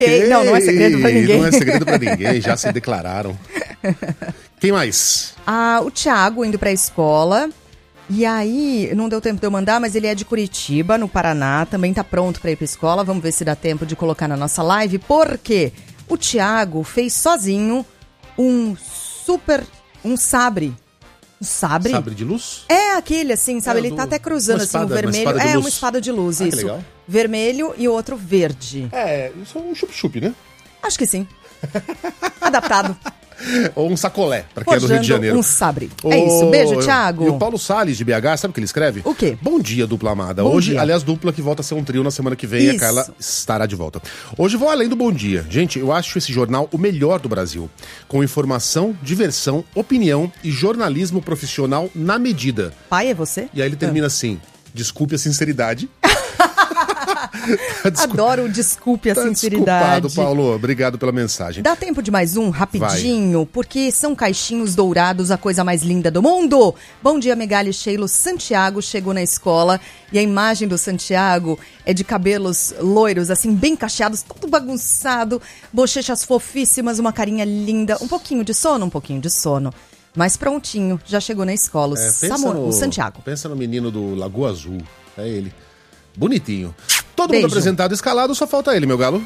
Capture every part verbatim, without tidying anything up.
Ei, não, não é segredo pra ninguém. Não é segredo pra ninguém, já se declararam. Quem mais? Ah, o Thiago indo pra escola. E aí, não deu tempo de eu mandar, mas ele é de Curitiba, no Paraná. Também tá pronto pra ir pra escola. Vamos ver se dá tempo de colocar na nossa live. Porque o Thiago fez sozinho um super... Um sabre. Um sabre? Sabre de luz? É aquele, assim, sabe? É, ele do... tá até cruzando, espada, assim, o vermelho. Uma é, luz. uma espada de luz, ah, isso. Que legal. Vermelho e o outro verde. É, isso é um chup-chup, né? Acho que sim. Adaptado. Ou um sacolé, pra quem é do Rio de Janeiro. um sabre. É isso. Beijo, Thiago. E o Paulo Salles, de B H, sabe o que ele escreve? O quê? Bom dia, dupla amada. Bom Hoje, dia. aliás, dupla que volta a ser um trio na semana que vem. Isso. A Carla estará de volta. Hoje vou além do bom dia. Gente, eu acho esse jornal o melhor do Brasil. Com informação, diversão, opinião e jornalismo profissional na medida. Pai, é você? E aí ele termina assim, desculpe a sinceridade. Desculpa. Adoro o desculpe a tá sinceridade. Desculpado, Paulo. Obrigado pela mensagem. Dá tempo de mais um, rapidinho, Vai. Porque são caixinhos dourados, a coisa mais linda do mundo. Bom dia, Megali Sheilo. Santiago chegou na escola e a imagem do Santiago é de cabelos loiros, assim, bem cacheados, todo bagunçado, bochechas fofíssimas, uma carinha linda, um pouquinho de sono, um pouquinho de sono. Mas prontinho, já chegou na escola. É, Samor, no, o Santiago. Pensa no menino do Lagoa Azul. É ele. Bonitinho. Todo Beijo. mundo apresentado, escalado, só falta ele, meu galo.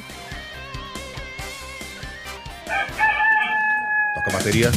Toca a bateria.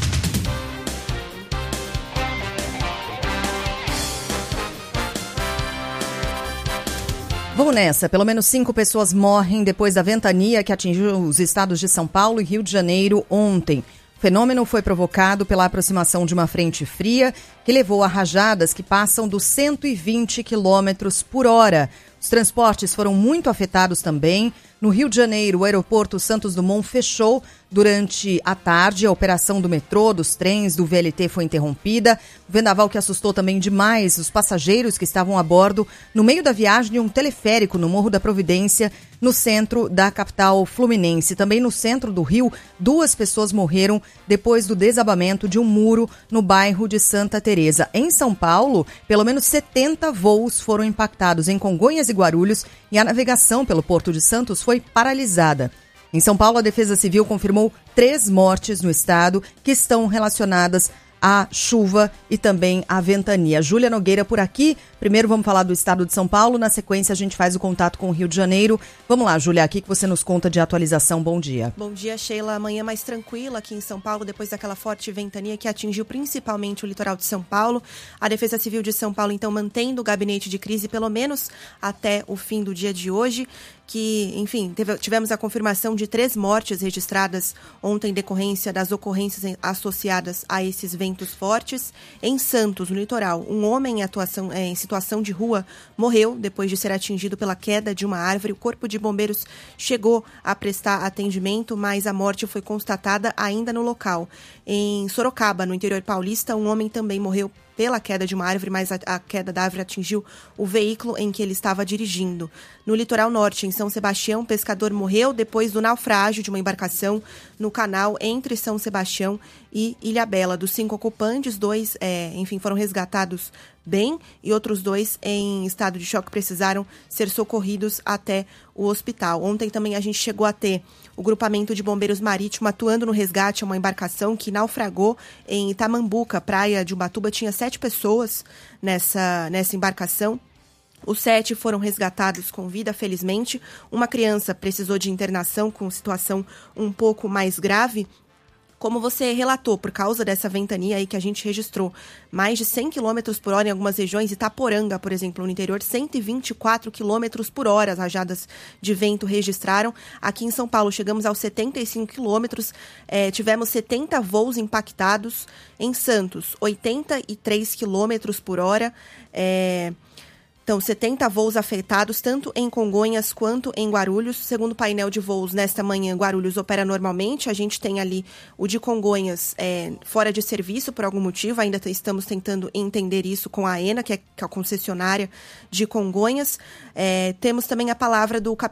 Vamos nessa. Pelo menos cinco pessoas morrem depois da ventania que atingiu os estados de São Paulo e Rio de Janeiro ontem. O fenômeno foi provocado pela aproximação de uma frente fria que levou a rajadas que passam dos cento e vinte quilômetros por hora. Os transportes foram muito afetados também. No Rio de Janeiro, o aeroporto Santos Dumont fechou durante a tarde. A operação do metrô, dos trens, do V L T foi interrompida. O vendaval que assustou também demais os passageiros que estavam a bordo no meio da viagem de um teleférico no Morro da Providência, no centro da capital fluminense. Também no centro do Rio, duas pessoas morreram depois do desabamento de um muro no bairro de Santa Teresa. Em São Paulo, pelo menos setenta voos foram impactados em Congonhas e Guarulhos e a navegação pelo Porto de Santos foi paralisada. Em São Paulo, a Defesa Civil confirmou três mortes no estado que estão relacionadas à chuva e também à ventania. Júlia Nogueira por aqui. Primeiro vamos falar do estado de São Paulo, na sequência a gente faz o contato com o Rio de Janeiro. Vamos lá, Júlia, aqui que você nos conta de atualização. Bom dia. Bom dia, Sheila. Amanhã mais tranquila aqui em São Paulo, depois daquela forte ventania que atingiu principalmente o litoral de São Paulo. A Defesa Civil de São Paulo, então, mantendo o gabinete de crise pelo menos até o fim do dia de hoje, que, enfim, teve, tivemos a confirmação de três mortes registradas ontem em decorrência das ocorrências associadas a esses ventos fortes. Em Santos, no litoral, um homem em, atuação, é, em situação de rua morreu depois de ser atingido pela queda de uma árvore. O Corpo de Bombeiros chegou a prestar atendimento, mas a morte foi constatada ainda no local. Em Sorocaba, no interior paulista, um homem também morreu pela queda de uma árvore, mas a, a queda da árvore atingiu o veículo em que ele estava dirigindo. No litoral norte, em São Sebastião, um pescador morreu depois do naufrágio de uma embarcação no canal entre São Sebastião e Ilhabela. Dos cinco ocupantes, dois, é, enfim, foram resgatados bem e outros dois em estado de choque precisaram ser socorridos até o hospital. Ontem também a gente chegou a ter o grupamento de bombeiros marítimo atuando no resgate a uma embarcação que naufragou em Itamambuca, praia de Ubatuba. Tinha sete pessoas nessa, nessa embarcação. Os sete foram resgatados com vida, felizmente. Uma criança precisou de internação com situação um pouco mais grave. Como você relatou, por causa dessa ventania aí que a gente registrou, mais de cem quilômetros por hora em algumas regiões, Itaporanga, por exemplo, no interior, cento e vinte e quatro quilômetros por hora as rajadas de vento registraram. Aqui em São Paulo chegamos aos setenta e cinco quilômetros, é, tivemos setenta voos impactados. Em Santos, oitenta e três quilômetros por hora, é... Então, setenta voos afetados, tanto em Congonhas quanto em Guarulhos. Segundo o painel de voos, nesta manhã, Guarulhos opera normalmente. A gente tem ali o de Congonhas é, fora de serviço por algum motivo. Ainda t- estamos tentando entender isso com a AENA, que é, que é a concessionária de Congonhas. É, temos também a palavra do capitão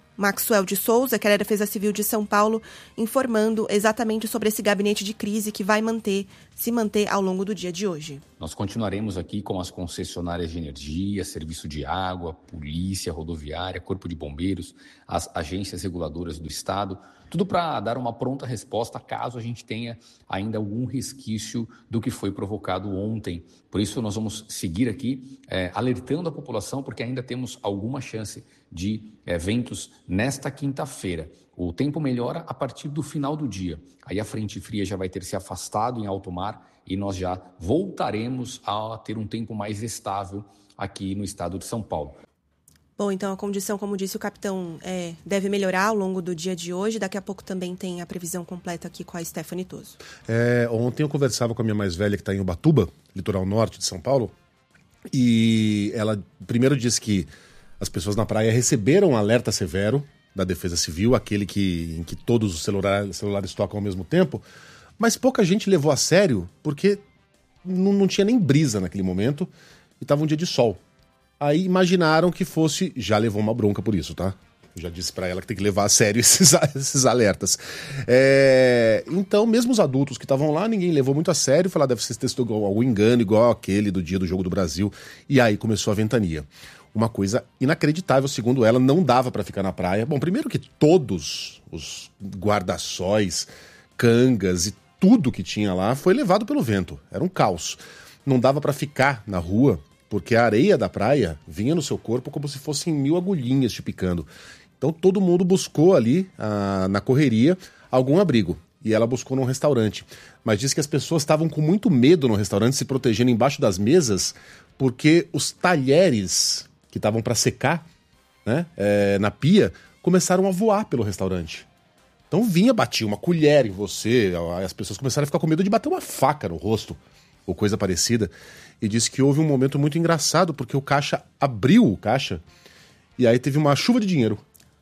Maxwell de Souza, que era da Defesa Civil de São Paulo, informando exatamente sobre esse gabinete de crise que vai manter, se manter ao longo do dia de hoje. Nós continuaremos aqui com as concessionárias de energia, serviço de água, polícia rodoviária, corpo de bombeiros, as agências reguladoras do Estado, tudo para dar uma pronta resposta caso a gente tenha ainda algum resquício do que foi provocado ontem. Por isso nós vamos seguir aqui é, alertando a população, porque ainda temos alguma chance de eventos nesta quinta-feira. O tempo melhora a partir do final do dia. Aí a frente fria já vai ter se afastado em alto mar e nós já voltaremos a ter um tempo mais estável aqui no estado de São Paulo. Bom, então a condição, como disse o capitão, é, deve melhorar ao longo do dia de hoje. Daqui a pouco também tem a previsão completa aqui com a Stephanie Toso. É, ontem eu conversava com a minha mais velha, que está em Ubatuba, litoral norte de São Paulo, e ela primeiro disse que as pessoas na praia receberam um alerta severo da Defesa Civil, aquele que, em que todos os celulares, celulares tocam ao mesmo tempo, mas pouca gente levou a sério, porque não, não tinha nem brisa naquele momento e estava um dia de sol. Aí imaginaram que fosse... Já levou uma bronca por isso, tá? Eu já disse pra ela que tem que levar a sério esses, esses alertas. É... Então, mesmo os adultos que estavam lá, ninguém levou muito a sério. Falou, ah, deve ser algum engano, igual aquele do dia do Jogo do Brasil. E aí começou a ventania. Uma coisa inacreditável, segundo ela, não dava pra ficar na praia. Bom, primeiro que todos os guarda-sóis, cangas e tudo que tinha lá foi levado pelo vento. Era um caos. Não dava pra ficar na rua, porque a areia da praia vinha no seu corpo como se fossem mil agulhinhas te picando. Então todo mundo buscou ali, ah, na correria, algum abrigo. E ela buscou num restaurante. Mas disse que as pessoas estavam com muito medo no restaurante, se protegendo embaixo das mesas, porque os talheres que estavam para secar, né, é, na pia, começaram a voar pelo restaurante. Então vinha, batia uma colher em você, as pessoas começaram a ficar com medo de bater uma faca no rosto, ou coisa parecida. E disse que houve um momento muito engraçado, porque o caixa abriu o caixa e aí teve uma chuva de dinheiro.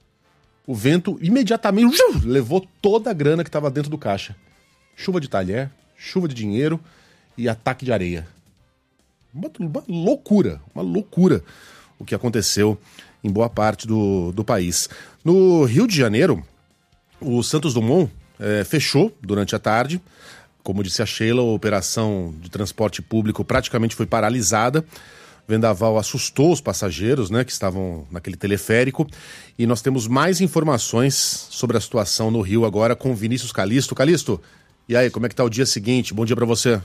O vento imediatamente levou toda a grana que estava dentro do caixa. Chuva de talher, chuva de dinheiro e ataque de areia. Uma, uma loucura, uma loucura o que aconteceu em boa parte do, do país. No Rio de Janeiro, o Santos Dumont é, fechou durante a tarde. Como disse a Sheila, a operação de transporte público praticamente foi paralisada. O vendaval assustou os passageiros, né, que estavam naquele teleférico. E nós temos mais informações sobre a situação no Rio agora com Vinícius Calisto. Calisto, e aí, como é que tá o dia seguinte? Bom dia para você.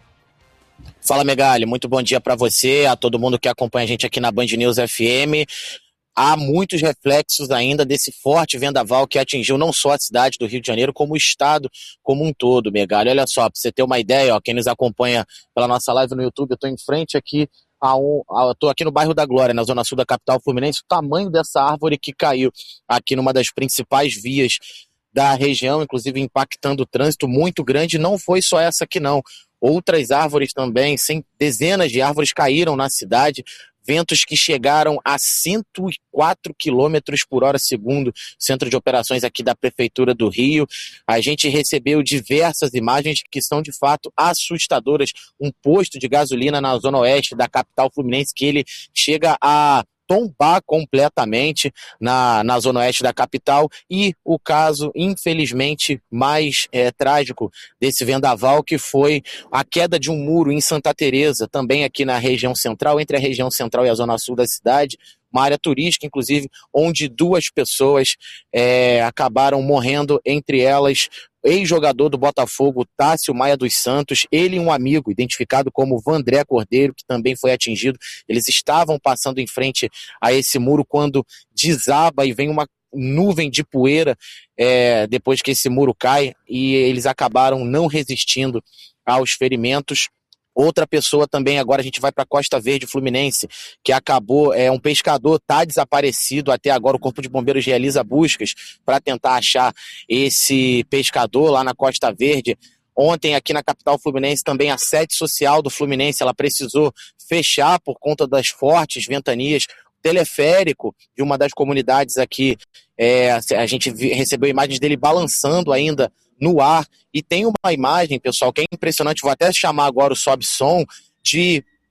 Fala, Megali, muito bom dia para você, a todo mundo que acompanha a gente aqui na Band News F M. Há muitos reflexos ainda desse forte vendaval que atingiu não só a cidade do Rio de Janeiro, como o estado como um todo, Megali. Olha só, para você ter uma ideia, ó, quem nos acompanha pela nossa live no YouTube, eu estou em frente aqui, a um, a, tô aqui no bairro da Glória, na zona sul da capital fluminense, o tamanho dessa árvore que caiu aqui numa das principais vias da região, inclusive impactando o trânsito muito grande. Não foi só essa aqui não, outras árvores também, sem, dezenas de árvores caíram na cidade, ventos que chegaram a cento e quatro quilômetros por hora segundo centro de operações aqui da Prefeitura do Rio. A gente recebeu diversas imagens que são de fato assustadoras. Um posto de gasolina na zona oeste da capital fluminense que ele chega a tombar completamente na, na zona oeste da capital, e o caso, infelizmente, mais é, trágico desse vendaval, que foi a queda de um muro em Santa Teresa, também aqui na região central, entre a região central e a zona sul da cidade, uma área turística, inclusive, onde duas pessoas é, acabaram morrendo, entre elas ex-jogador do Botafogo, Tássio Maia dos Santos, ele e um amigo, identificado como Vandré Cordeiro, que também foi atingido. Eles estavam passando em frente a esse muro quando desaba e vem uma nuvem de poeira é, depois que esse muro cai, e eles acabaram não resistindo aos ferimentos. Outra pessoa também, agora a gente vai para Costa Verde Fluminense, que acabou, é um pescador, está desaparecido até agora. O Corpo de Bombeiros realiza buscas para tentar achar esse pescador lá na Costa Verde. Ontem, aqui na capital fluminense, também a sede social do Fluminense, ela precisou fechar por conta das fortes ventanias. O teleférico de uma das comunidades aqui, é, a gente recebeu imagens dele balançando ainda no ar, e tem uma imagem, pessoal, que é impressionante, vou até chamar agora o sobe som, de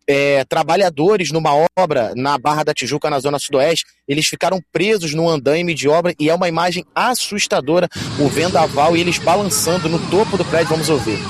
é, trabalhadores numa obra na Barra da Tijuca, na Zona Sudoeste. Eles ficaram presos no andaime de obra e é uma imagem assustadora, o vendaval e eles balançando no topo do prédio. Vamos ouvir.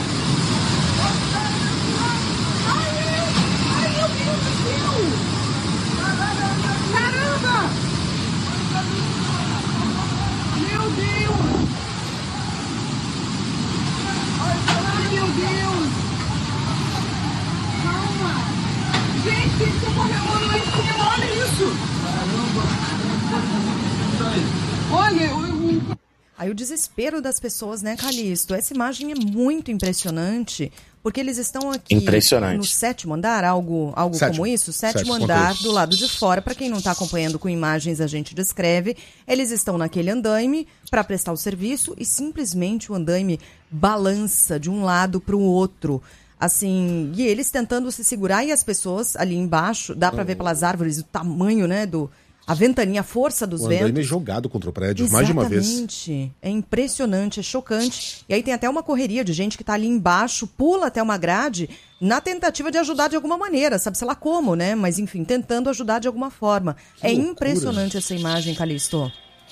Aí o desespero das pessoas, né, Calixto? Essa imagem é muito impressionante, porque eles estão aqui no sétimo andar, algo, algo como isso, sétimo, sétimo andar, do lado de fora. Para quem não está acompanhando com imagens, a gente descreve. Eles estão naquele andaime para prestar o serviço e simplesmente o andaime balança de um lado para o outro. Assim, e eles tentando se segurar e as pessoas ali embaixo, dá para ver pelas árvores o tamanho, né, do... A ventania, a força dos ventos. O andaime é jogado contra o prédio, exatamente, mais de uma vez. Exatamente. É impressionante, é chocante. E aí tem até uma correria de gente que está ali embaixo, pula até uma grade, na tentativa de ajudar de alguma maneira, sabe-se lá como, né? Mas enfim, tentando ajudar de alguma forma. Que é loucura. Impressionante essa imagem, Calixto.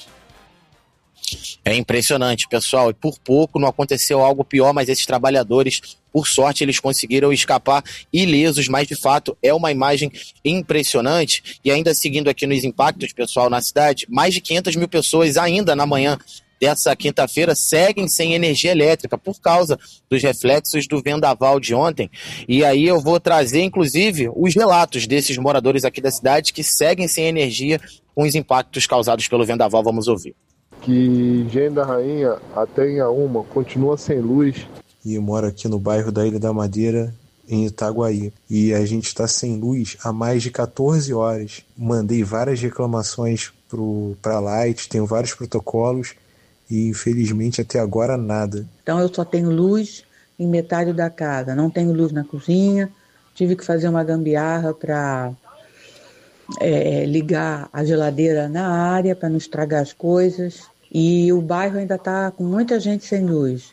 É impressionante, pessoal, e por pouco não aconteceu algo pior, mas esses trabalhadores, por sorte, eles conseguiram escapar ilesos, mas de fato é uma imagem impressionante. E ainda seguindo aqui nos impactos, pessoal, na cidade, mais de quinhentas mil pessoas ainda na manhã dessa quinta-feira seguem sem energia elétrica por causa dos reflexos do vendaval de ontem. E aí eu vou trazer, inclusive, os relatos desses moradores aqui da cidade que seguem sem energia com os impactos causados pelo vendaval. Vamos ouvir. Que Engenho da Rainha até Inhaúma continua sem luz. E eu moro aqui no bairro da Ilha da Madeira, em Itaguaí. E a gente está sem luz há mais de quatorze horas. Mandei várias reclamações para a Light, tenho vários protocolos e infelizmente até agora nada. Então eu só tenho luz em metade da casa, não tenho luz na cozinha, tive que fazer uma gambiarra para é, ligar a geladeira na área para não estragar as coisas. E o bairro ainda está com muita gente sem luz.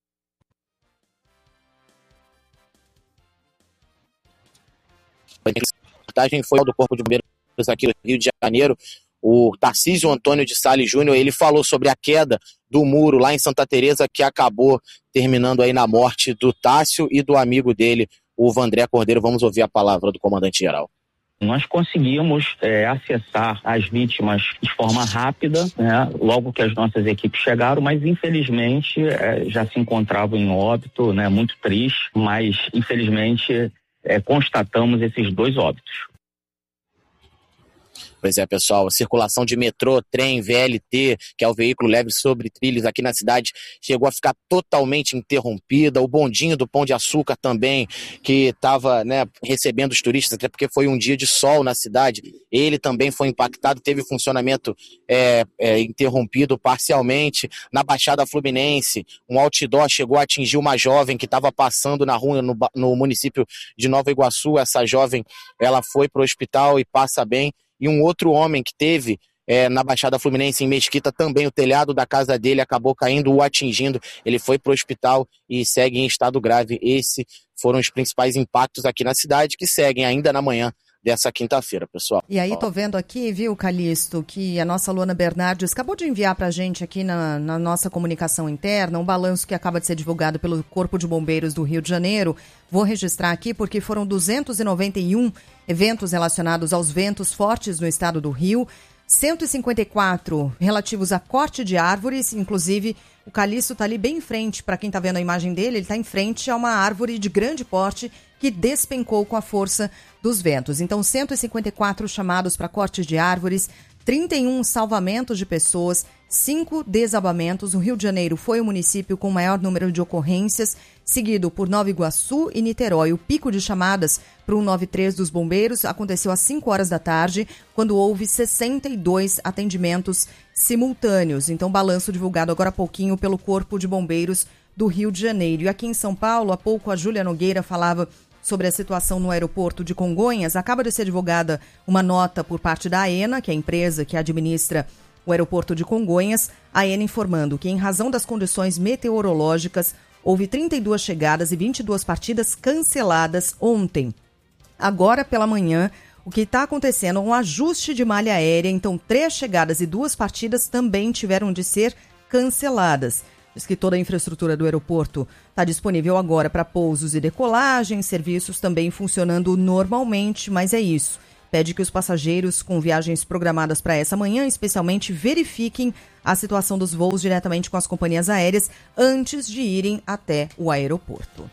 A reportagem foi do Corpo de Bombeiros aqui no Rio de Janeiro. O Tarcísio Antônio de Salles Júnior, ele falou sobre a queda do muro lá em Santa Teresa, que acabou terminando aí na morte do Tássio e do amigo dele, o Vandré Cordeiro. Vamos ouvir a palavra do comandante-geral. Nós conseguimos é, acessar as vítimas de forma rápida, né, logo que as nossas equipes chegaram, mas infelizmente é, já se encontravam em óbito, né, muito triste, mas infelizmente é, constatamos esses dois óbitos. Pois é, pessoal, a circulação de metrô, trem, V L T, que é o veículo leve sobre trilhos aqui na cidade, chegou a ficar totalmente interrompida. O bondinho do Pão de Açúcar também, que estava, né, recebendo os turistas, até porque foi um dia de sol na cidade, ele também foi impactado, teve funcionamento é, é, interrompido parcialmente. Na Baixada Fluminense, um outdoor chegou a atingir uma jovem que estava passando na rua no, no município de Nova Iguaçu. Essa jovem, ela foi para o hospital e passa bem. E um outro homem que teve é, na Baixada Fluminense, em Mesquita, também o telhado da casa dele acabou caindo, o atingindo. Ele foi para o hospital e segue em estado grave. Esses foram os principais impactos aqui na cidade, que seguem ainda na manhã dessa quinta-feira, pessoal. E aí, tô vendo aqui, viu, Calixto, que a nossa Luana Bernardes acabou de enviar pra gente aqui na, na nossa comunicação interna um balanço que acaba de ser divulgado pelo Corpo de Bombeiros do Rio de Janeiro. Vou registrar aqui porque foram duzentos e noventa e um eventos relacionados aos ventos fortes no estado do Rio, cento e cinquenta e quatro relativos a corte de árvores, inclusive o Calixto está ali bem em frente, para quem está vendo a imagem dele, ele está em frente a uma árvore de grande porte que despencou com a força dos ventos. Então, cento e cinquenta e quatro chamados para corte de árvores, trinta e um salvamentos de pessoas, cinco desabamentos. O Rio de Janeiro foi o município com o maior número de ocorrências, seguido por Nova Iguaçu e Niterói. O pico de chamadas para o cento e noventa e três dos bombeiros aconteceu às cinco horas da tarde, quando houve sessenta e dois atendimentos simultâneos. Então, balanço divulgado agora há pouquinho pelo Corpo de Bombeiros do Rio de Janeiro. E aqui em São Paulo, há pouco a Júlia Nogueira falava sobre a situação no aeroporto de Congonhas. Acaba de ser divulgada uma nota por parte da AENA, que é a empresa que administra o aeroporto de Congonhas, a AENA informando que, em razão das condições meteorológicas, houve trinta e duas chegadas e vinte e duas partidas canceladas ontem. agora pela manhã, o que está acontecendo é um ajuste de malha aérea, então três chegadas e duas partidas também tiveram de ser canceladas. Diz que toda a infraestrutura do aeroporto está disponível agora para pousos e decolagens, serviços também funcionando normalmente, mas é isso. Pede que os passageiros com viagens programadas para essa manhã, especialmente, verifiquem a situação dos voos diretamente com as companhias aéreas antes de irem até o aeroporto.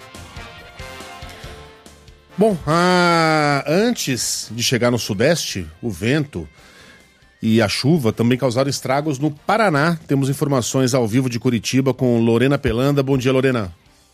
Bom, ah, antes de chegar no Sudeste, o vento e a chuva também causaram estragos no Paraná. Temos informações ao vivo de Curitiba com Lorena Pelanda. Bom dia, Lorena.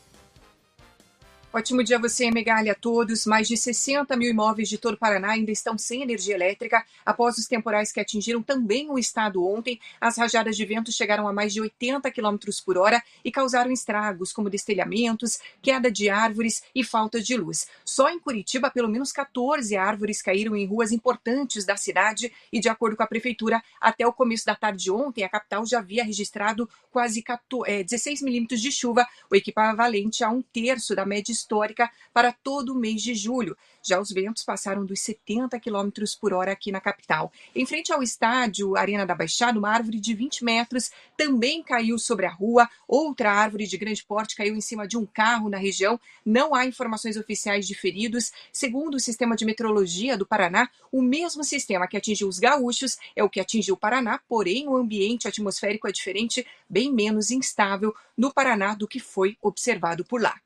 Ótimo dia a você, Megali, a todos. Mais de sessenta mil imóveis de todo o Paraná ainda estão sem energia elétrica após os temporais que atingiram também o estado ontem. As rajadas de vento chegaram a mais de oitenta quilômetros por hora e causaram estragos como destelhamentos, queda de árvores e falta de luz. Só em Curitiba, pelo menos catorze árvores caíram em ruas importantes da cidade e, de acordo com a prefeitura, até o começo da tarde de ontem, a capital já havia registrado quase dezesseis milímetros de chuva, o equivalente a um terço da média histórica para todo o mês de julho. Já os ventos passaram dos setenta quilômetros por hora aqui na capital. Em frente ao estádio Arena da Baixada, uma árvore de vinte metros também caiu sobre a rua. Outra árvore de grande porte caiu em cima de um carro na região. Não há informações oficiais de feridos. Segundo o Sistema de Meteorologia do Paraná, o mesmo sistema que atingiu os gaúchos é o que atingiu o Paraná, porém o ambiente atmosférico é diferente, bem menos instável no Paraná do que foi observado por lá.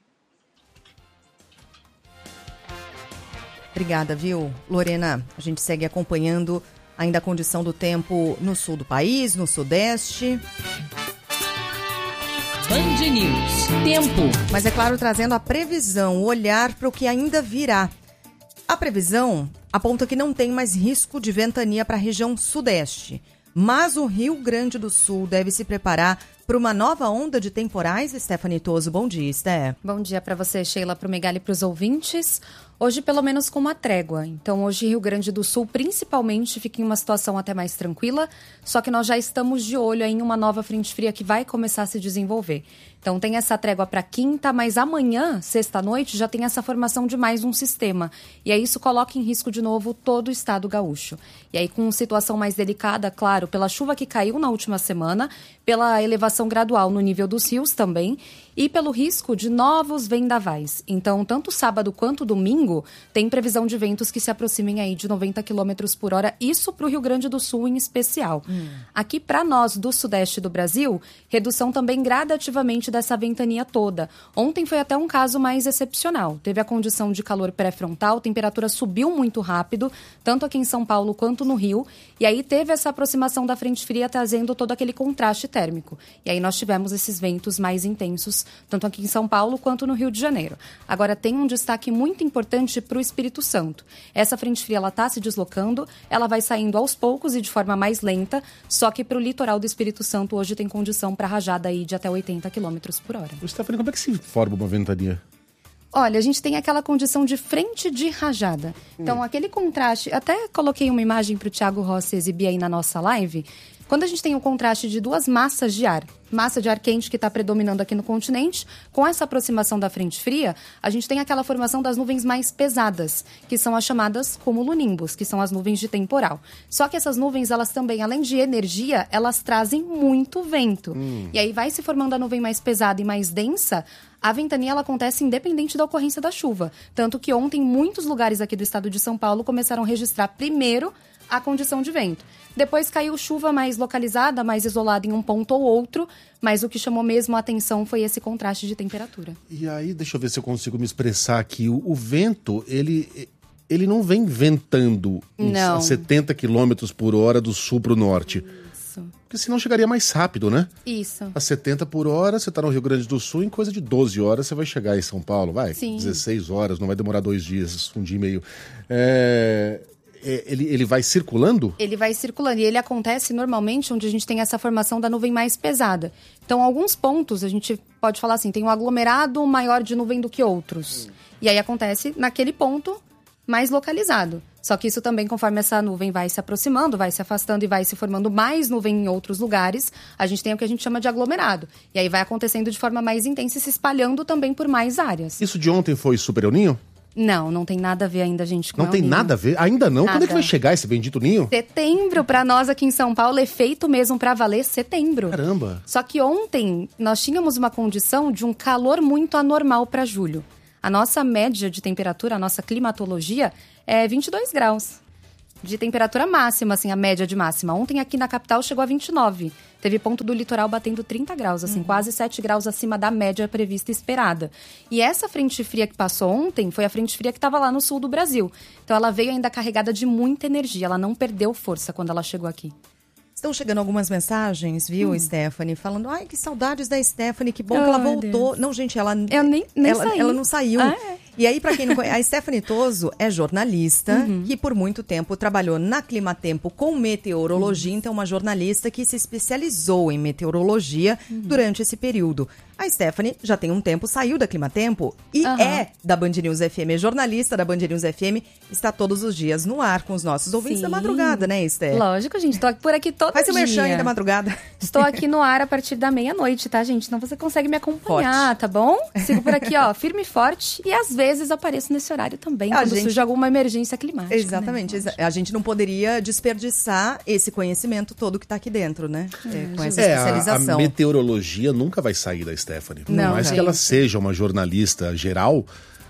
Obrigada, viu, Lorena? A gente segue acompanhando ainda a condição do tempo no sul do país, no sudeste. Band News. Tempo. Mas é claro, trazendo a previsão, o olhar para o que ainda virá. A previsão aponta que não tem mais risco de ventania para a região sudeste. Mas o Rio Grande do Sul deve se preparar para uma nova onda de temporais. Stephanie Toso, bom dia, Sté. Bom dia para você, Sheila, para o Megali e para os ouvintes. Hoje, pelo menos, com uma trégua. Então, hoje, Rio Grande do Sul, principalmente, fica em uma situação até mais tranquila. Só que nós já estamos de olho em uma nova frente fria que vai começar a se desenvolver. Então, tem essa trégua para quinta, mas amanhã, sexta-noite, já tem essa formação de mais um sistema. E aí, isso coloca em risco, de novo, todo o estado gaúcho. E aí, com situação mais delicada, claro, pela chuva que caiu na última semana, pela elevação gradual no nível dos rios também, e pelo risco de novos vendavais. Então, tanto sábado quanto domingo, tem previsão de ventos que se aproximem aí de noventa quilômetros por hora, isso para o Rio Grande do Sul em especial. Hum. Aqui para nós do sudeste do Brasil, redução também gradativamente dessa ventania toda. Ontem foi até um caso mais excepcional. Teve a condição de calor pré-frontal, temperatura subiu muito rápido, tanto aqui em São Paulo quanto no Rio, e aí teve essa aproximação da frente fria trazendo todo aquele contraste térmico. E aí nós tivemos esses ventos mais intensos, tanto aqui em São Paulo quanto no Rio de Janeiro. Agora, tem um destaque muito importante para o Espírito Santo. Essa frente fria está se deslocando, ela vai saindo aos poucos e de forma mais lenta, só que para o litoral do Espírito Santo hoje tem condição para rajada aí de até oitenta quilômetros por hora. Stephanie, como é que se forma uma ventania? Olha, a gente tem aquela condição de frente de rajada. Então, hum. aquele contraste... Até coloquei uma imagem para o Thiago Rossi exibir aí na nossa live. Quando a gente tem o contraste de duas massas de ar, massa de ar quente que está predominando aqui no continente, com essa aproximação da frente fria, a gente tem aquela formação das nuvens mais pesadas, que são as chamadas cumulonimbus, que são as nuvens de temporal. Só que essas nuvens, elas também, além de energia, elas trazem muito vento. Hum. E aí vai se formando a nuvem mais pesada e mais densa. A ventania, ela acontece independente da ocorrência da chuva. Tanto que ontem, muitos lugares aqui do estado de São Paulo começaram a registrar primeiro a condição de vento. Depois caiu chuva mais localizada, mais isolada em um ponto ou outro, mas o que chamou mesmo a atenção foi esse contraste de temperatura. E aí, deixa eu ver se eu consigo me expressar aqui. O, o vento, ele, ele não vem ventando não. a setenta quilômetros por hora do sul para o norte. Isso. Porque senão chegaria mais rápido, né? Isso. A setenta por hora, você está no Rio Grande do Sul, em coisa de doze horas você vai chegar em São Paulo, vai? Sim. dezesseis horas, não vai demorar dois dias, um dia e meio. É... Ele, ele vai circulando? Ele vai circulando. E ele acontece normalmente onde a gente tem essa formação da nuvem mais pesada. Então, alguns pontos, a gente pode falar assim, tem um aglomerado maior de nuvem do que outros. Hum. E aí acontece naquele ponto mais localizado. Só que isso também, conforme essa nuvem vai se aproximando, vai se afastando e vai se formando mais nuvem em outros lugares, a gente tem o que a gente chama de aglomerado. E aí vai acontecendo de forma mais intensa e se espalhando também por mais áreas. Isso de ontem foi Super El Niño? Não, não tem nada a ver ainda, gente, com Não tem Ninho. nada a ver? Ainda não? Nada. Quando é que vai chegar esse bendito ninho? Setembro, pra nós aqui em São Paulo, é feito mesmo pra valer setembro. Caramba. Só que ontem nós tínhamos uma condição de um calor muito anormal pra julho. A nossa média de temperatura, a nossa climatologia é vinte e dois graus. De temperatura máxima, assim, a média de máxima. Ontem aqui na capital chegou a vinte e nove. Teve ponto do litoral batendo trinta graus, assim, uhum. quase sete graus acima da média prevista e esperada. E essa frente fria que passou ontem foi a frente fria que estava lá no sul do Brasil. Então ela veio ainda carregada de muita energia, ela não perdeu força quando ela chegou aqui. Estão chegando algumas mensagens, viu, hum. Stephanie? Falando, ai, que saudades da Stephanie, que bom oh, que ela voltou. Deus. Não, gente, ela... Eu nem, nem ela, saí. Ela não saiu. Ah, é? E aí, pra quem não conhece, a Stephanie Toso é jornalista, uhum. que por muito tempo trabalhou na Climatempo com meteorologia, uhum. então uma jornalista que se especializou em meteorologia uhum. durante esse período. A Stephanie já tem um tempo, saiu da Climatempo e uhum. é da Band News F M, é jornalista da Band News F M, está todos os dias no ar com os nossos ouvintes Sim. da madrugada, né, Esther? Lógico, gente, tô por aqui todo Faz dia. Faz o merchan aí da madrugada. Estou aqui no ar a partir da meia-noite, tá, gente? Então você consegue me acompanhar, forte. Tá bom? Sigo por aqui, ó, firme e forte, e às vezes apareço nesse horário também, a quando gente... surge alguma emergência climática. Exatamente, né? A gente não poderia desperdiçar esse conhecimento todo que está aqui dentro, né? É, com essa é, especialização. A, a meteorologia nunca vai sair da Stephanie. Por não, mais gente. que ela seja uma jornalista geral,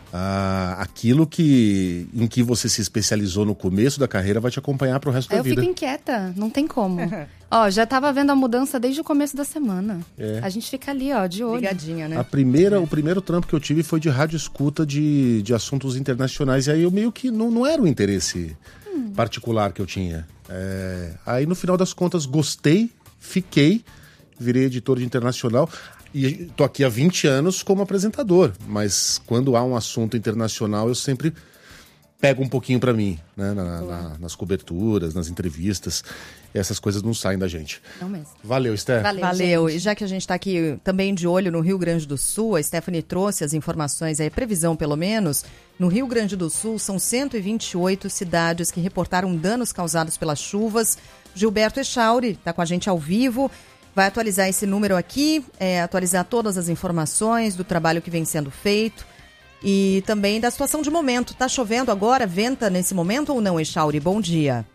ah, aquilo que, em que você se especializou no começo da carreira vai te acompanhar pro resto da eu vida. Eu fico inquieta, não tem como. Ó, já tava vendo a mudança desde o começo da semana. É. A gente fica ali, ó, de olho. Ligadinha, né? A primeira, é. O primeiro trampo que eu tive foi de rádio escuta de, de assuntos internacionais. E aí eu meio que não, não era o interesse hum. particular que eu tinha. É, aí no final das contas gostei, fiquei, virei editor de internacional. E tô aqui há vinte anos como apresentador. Mas quando há um assunto internacional eu sempre pego um pouquinho para mim, né? Na, na, nas coberturas, nas entrevistas. Essas coisas não saem da gente. Não mesmo. Valeu, Esther. Valeu, Valeu. E já que a gente está aqui também de olho no Rio Grande do Sul, a Stephanie trouxe as informações, aí, previsão pelo menos. No Rio Grande do Sul, são cento e vinte e oito cidades que reportaram danos causados pelas chuvas. Gilberto Echauri está com a gente ao vivo. Vai atualizar esse número aqui, é, atualizar todas as informações do trabalho que vem sendo feito. E também da situação de momento. Está chovendo agora? Venta nesse momento ou não, Echauri? Bom dia.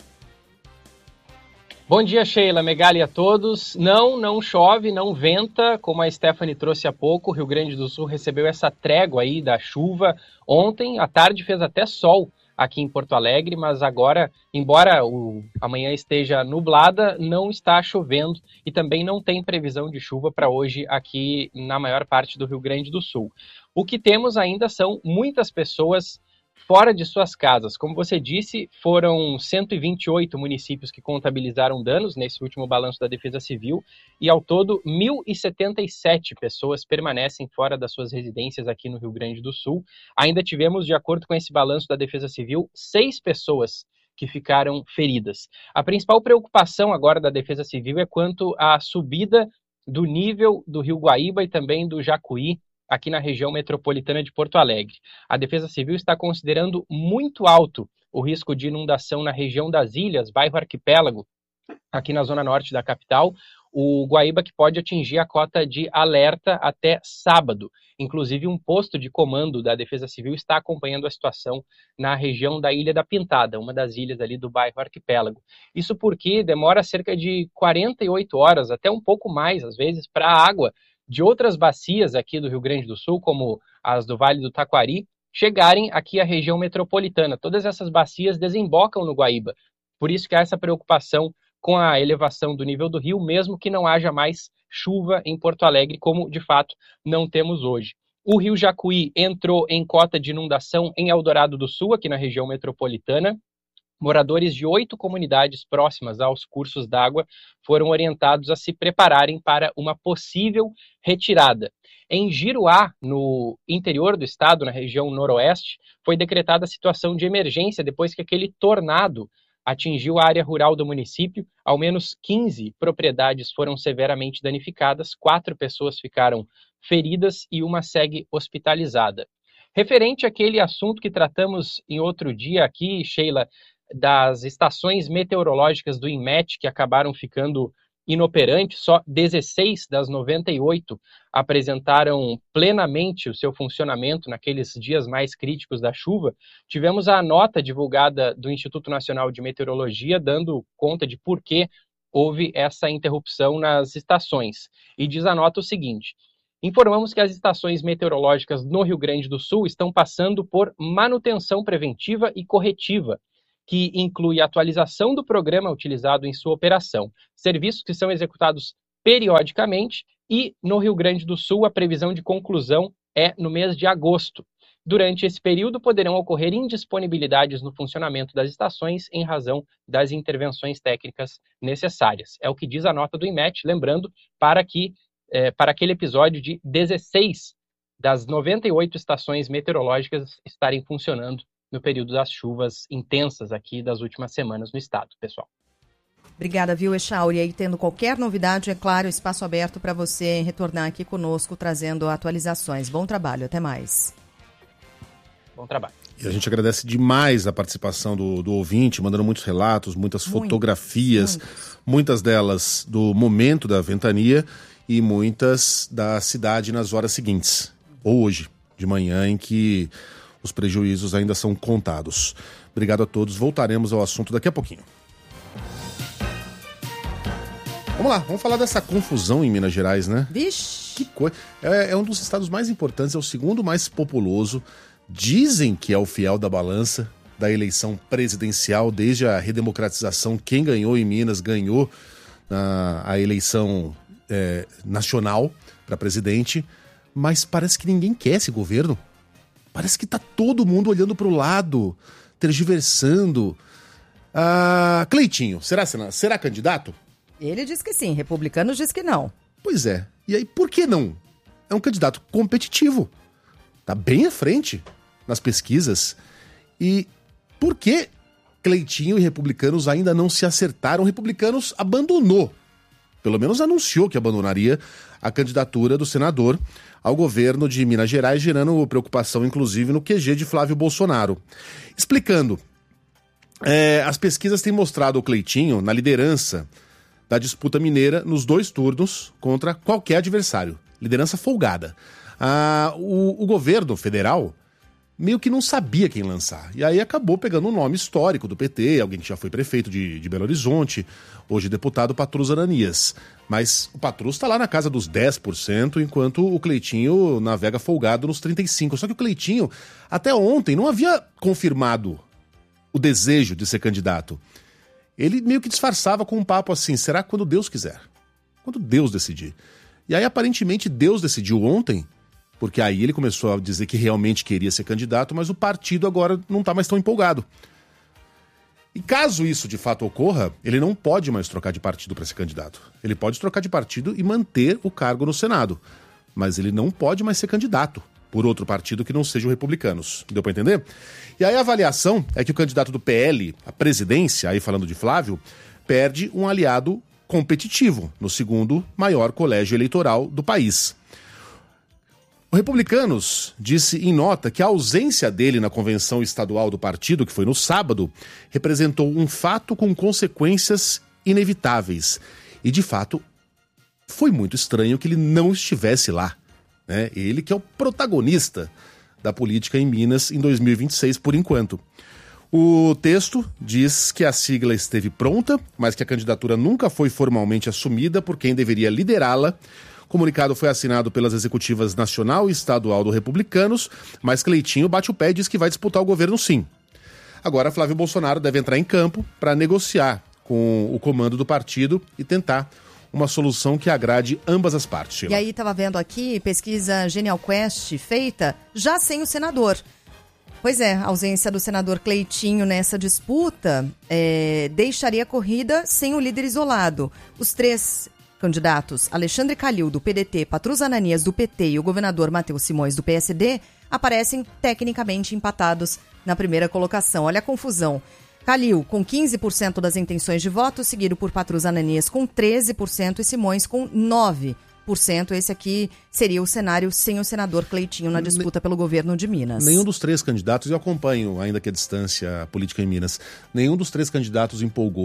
Bom dia, Sheila, Megali a todos. Não, não chove, não venta, como a Stephanie trouxe há pouco. O Rio Grande do Sul recebeu essa trégua aí da chuva. Ontem, à tarde, fez até sol aqui em Porto Alegre, mas agora, embora o amanhã esteja nublada, não está chovendo e também não tem previsão de chuva para hoje aqui na maior parte do Rio Grande do Sul. O que temos ainda são muitas pessoas fora de suas casas. Como você disse, foram cento e vinte e oito municípios que contabilizaram danos nesse último balanço da Defesa Civil e, ao todo, mil e setenta e sete pessoas permanecem fora das suas residências aqui no Rio Grande do Sul. Ainda tivemos, de acordo com esse balanço da Defesa Civil, seis pessoas que ficaram feridas. A principal preocupação agora da Defesa Civil é quanto à subida do nível do Rio Guaíba e também do Jacuí, aqui na região metropolitana de Porto Alegre. A Defesa Civil está considerando muito alto o risco de inundação na região das Ilhas, bairro Arquipélago, aqui na zona norte da capital, o Guaíba que pode atingir a cota de alerta até sábado. Inclusive, um posto de comando da Defesa Civil está acompanhando a situação na região da Ilha da Pintada, uma das ilhas ali do bairro Arquipélago. Isso porque demora cerca de quarenta e oito horas, até um pouco mais, às vezes, para a água de outras bacias aqui do Rio Grande do Sul, como as do Vale do Taquari, chegarem aqui à região metropolitana. Todas essas bacias desembocam no Guaíba. Por isso que há essa preocupação com a elevação do nível do rio, mesmo que não haja mais chuva em Porto Alegre, como de fato não temos hoje. O rio Jacuí entrou em cota de inundação em Eldorado do Sul, aqui na região metropolitana. Moradores de oito comunidades próximas aos cursos d'água foram orientados a se prepararem para uma possível retirada. Em Giruá, no interior do estado, na região noroeste, foi decretada a situação de emergência depois que aquele tornado atingiu a área rural do município. Ao menos quinze propriedades foram severamente danificadas, quatro pessoas ficaram feridas e uma segue hospitalizada. Referente àquele assunto que tratamos em outro dia aqui, Sheila, das estações meteorológicas do INMET, que acabaram ficando inoperantes, só dezesseis das noventa e oito apresentaram plenamente o seu funcionamento naqueles dias mais críticos da chuva. Tivemos a nota divulgada do Instituto Nacional de Meteorologia dando conta de por que houve essa interrupção nas estações. E diz a nota o seguinte: informamos que as estações meteorológicas no Rio Grande do Sul estão passando por manutenção preventiva e corretiva, que inclui a atualização do programa utilizado em sua operação, serviços que são executados periodicamente, e no Rio Grande do Sul a previsão de conclusão é no mês de agosto. Durante esse período poderão ocorrer indisponibilidades no funcionamento das estações em razão das intervenções técnicas necessárias. É o que diz a nota do INMET, lembrando para que é, para aquele episódio de dezesseis das noventa e oito estações meteorológicas estarem funcionando no período das chuvas intensas aqui das últimas semanas no estado, pessoal. Obrigada, viu, Echauri? E aí, tendo qualquer novidade, é claro, espaço aberto para você retornar aqui conosco, trazendo atualizações. Bom trabalho, até mais. Bom trabalho. E a gente agradece demais a participação do, do ouvinte, mandando muitos relatos, muitas Muito, fotografias, muitos. muitas delas do momento da ventania e muitas da cidade nas horas seguintes, ou hoje, de manhã, em que os prejuízos ainda são contados. Obrigado a todos. Voltaremos ao assunto daqui a pouquinho. Vamos lá, vamos falar dessa confusão em Minas Gerais, né? Vixe! Que coisa. É, é um dos estados mais importantes, é o segundo mais populoso. Dizem que é o fiel da balança da eleição presidencial desde a redemocratização. Quem ganhou em Minas ganhou a, a eleição é, nacional para presidente. Mas parece que ninguém quer esse governo. Parece que tá todo mundo olhando para o lado, tergiversando. Ah, Cleitinho, será, será candidato? Ele diz que sim, republicanos diz que não. Pois é. E aí, por que não? É um candidato competitivo. Tá bem à frente nas pesquisas. E por que Cleitinho e republicanos ainda não se acertaram? Republicanos abandonou, pelo menos anunciou que abandonaria a candidatura do senador ao governo de Minas Gerais, gerando preocupação, inclusive, no Q G de Flávio Bolsonaro. Explicando, é, as pesquisas têm mostrado o Cleitinho na liderança da disputa mineira nos dois turnos contra qualquer adversário. Liderança folgada. Ah, o, o governo federal meio que não sabia quem lançar. E aí acabou pegando um nome histórico do P T, alguém que já foi prefeito de, de Belo Horizonte, hoje deputado Patrus Ananias. Mas o Patrus está lá na casa dos dez por cento, enquanto o Cleitinho navega folgado nos trinta e cinco por cento. Só que o Cleitinho, até ontem, não havia confirmado o desejo de ser candidato. Ele meio que disfarçava com um papo assim, será quando Deus quiser? Quando Deus decidir. E aí, aparentemente, Deus decidiu ontem, porque aí ele começou a dizer que realmente queria ser candidato, mas o partido agora não está mais tão empolgado. E caso isso de fato ocorra, ele não pode mais trocar de partido para ser candidato. Ele pode trocar de partido e manter o cargo no Senado, mas ele não pode mais ser candidato por outro partido que não seja o Republicanos. Deu para entender? E aí a avaliação é que o candidato do P L à presidência, aí falando de Flávio, perde um aliado competitivo no segundo maior colégio eleitoral do país. O Republicanos disse em nota que a ausência dele na convenção estadual do partido, que foi no sábado, representou um fato com consequências inevitáveis. E, de fato, foi muito estranho que ele não estivesse lá. Né? Ele que é o protagonista da política em Minas em dois mil e vinte e seis, por enquanto. O texto diz que a sigla esteve pronta, mas que a candidatura nunca foi formalmente assumida por quem deveria liderá-la. O comunicado foi assinado pelas executivas nacional e estadual do Republicanos, mas Cleitinho bate o pé e diz que vai disputar o governo sim. Agora Flávio Bolsonaro deve entrar em campo para negociar com o comando do partido e tentar uma solução que agrade ambas as partes. Sheila. E aí estava vendo aqui, pesquisa Genial Quest feita já sem o senador. Pois é, a ausência do senador Cleitinho nessa disputa é, deixaria a corrida sem o líder isolado. Os três candidatos, Alexandre Calil, do P D T, Patrus Ananias, do P T e o governador Matheus Simões, do P S D, aparecem tecnicamente empatados na primeira colocação. Olha a confusão. Calil, com quinze por cento das intenções de voto, seguido por Patrus Ananias com treze por cento e Simões com nove por cento. Esse aqui seria o cenário sem o senador Cleitinho na disputa pelo governo de Minas. Nenhum dos três candidatos, eu acompanho, ainda que a distância política em Minas, nenhum dos três candidatos empolgou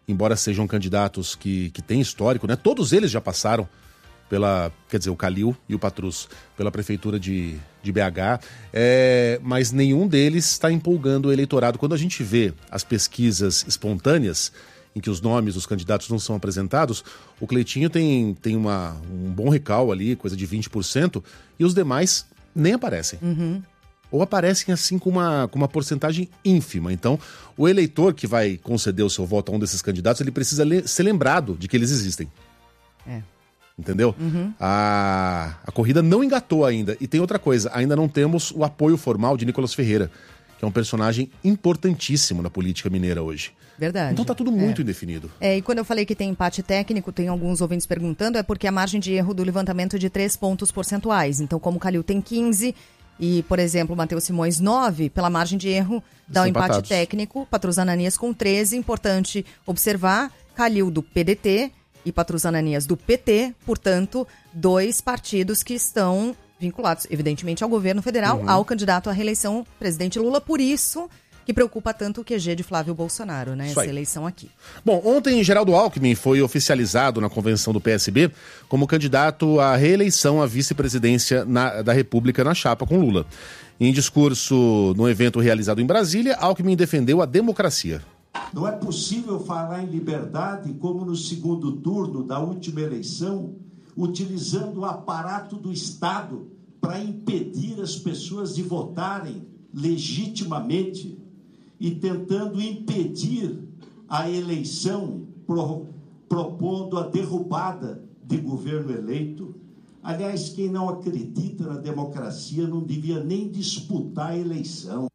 embora sejam candidatos que, que têm histórico, né? Todos eles já passaram pela, quer dizer, o Calil e o Patrus, pela prefeitura de, de B H, é, mas nenhum deles está empolgando o eleitorado. Quando a gente vê as pesquisas espontâneas, em que os nomes dos candidatos não são apresentados, o Cleitinho tem, tem uma, um bom recal ali, coisa de vinte por cento, e os demais nem aparecem. Uhum. Ou aparecem assim com uma, com uma porcentagem ínfima. Então, o eleitor que vai conceder o seu voto a um desses candidatos, ele precisa le- ser lembrado de que eles existem. É. Entendeu? Uhum. A, a corrida não engatou ainda. E tem outra coisa, ainda não temos o apoio formal de Nicolas Ferreira, que é um personagem importantíssimo na política mineira hoje. Verdade. Então tá tudo muito é. indefinido. É, e quando eu falei que tem empate técnico, tem alguns ouvintes perguntando, é porque a margem de erro do levantamento é de três pontos percentuais. Então, como o Calil tem quinze e, por exemplo, o Matheus Simões nove, pela margem de erro dá o um empate empatados. técnico, Patrus Ananias com treze. Importante observar, Calil do P D T e Patrus Ananias do P T, portanto, dois partidos que estão vinculados, evidentemente, ao governo federal, uhum. ao candidato à reeleição, presidente Lula. Por isso que preocupa tanto o Q G de Flávio Bolsonaro, né? Essa eleição aqui. Bom, ontem Geraldo Alckmin foi oficializado na convenção do P S B como candidato à reeleição à vice-presidência na, da República na chapa com Lula. Em discurso no evento realizado em Brasília, Alckmin defendeu a democracia. Não é possível falar em liberdade como no segundo turno da última eleição, utilizando o aparato do Estado para impedir as pessoas de votarem legitimamente e tentando impedir a eleição, pro, propondo a derrubada de governo eleito. Aliás, quem não acredita na democracia não devia nem disputar a eleição.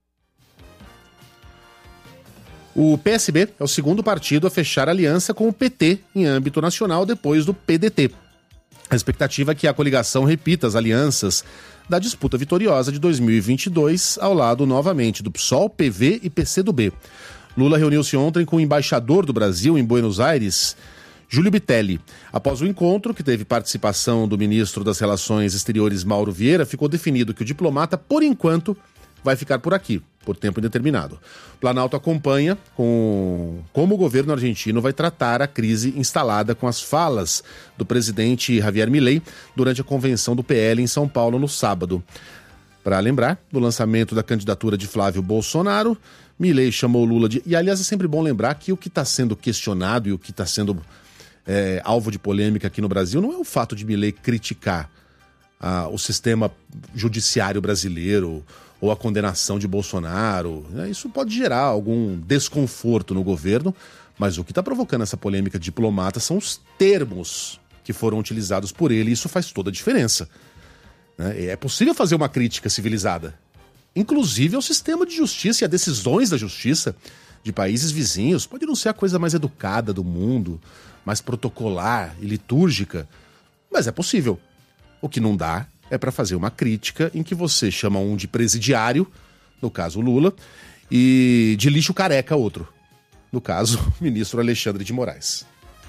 O P S B é o segundo partido a fechar aliança com o P T em âmbito nacional depois do P D T. A expectativa é que a coligação repita as alianças da disputa vitoriosa de dois mil e vinte e dois, ao lado novamente do P SOL, P V e P C do B. Lula reuniu-se ontem com o embaixador do Brasil em Buenos Aires, Júlio Bitelli. Após o encontro, que teve participação do ministro das Relações Exteriores, Mauro Vieira, ficou definido que o diplomata, por enquanto, vai ficar por aqui, por tempo indeterminado. O Planalto acompanha com como o governo argentino vai tratar a crise instalada com as falas do presidente Javier Milei durante a convenção do P L em São Paulo no sábado. Para lembrar, do lançamento da candidatura de Flávio Bolsonaro, Milei chamou Lula de... E, aliás, é sempre bom lembrar que o que está sendo questionado e o que está sendo é, alvo de polêmica aqui no Brasil não é o fato de Milei criticar ah, o sistema judiciário brasileiro ou a condenação de Bolsonaro. Isso pode gerar algum desconforto no governo, mas o que está provocando essa polêmica diplomata são os termos que foram utilizados por ele, e isso faz toda a diferença. É possível fazer uma crítica civilizada, inclusive ao sistema de justiça e a decisões da justiça de países vizinhos. Pode não ser a coisa mais educada do mundo, mais protocolar e litúrgica, mas é possível. O que não dá é para fazer uma crítica em que você chama um de presidiário, no caso Lula, e de lixo careca outro, no caso o ministro Alexandre de Moraes.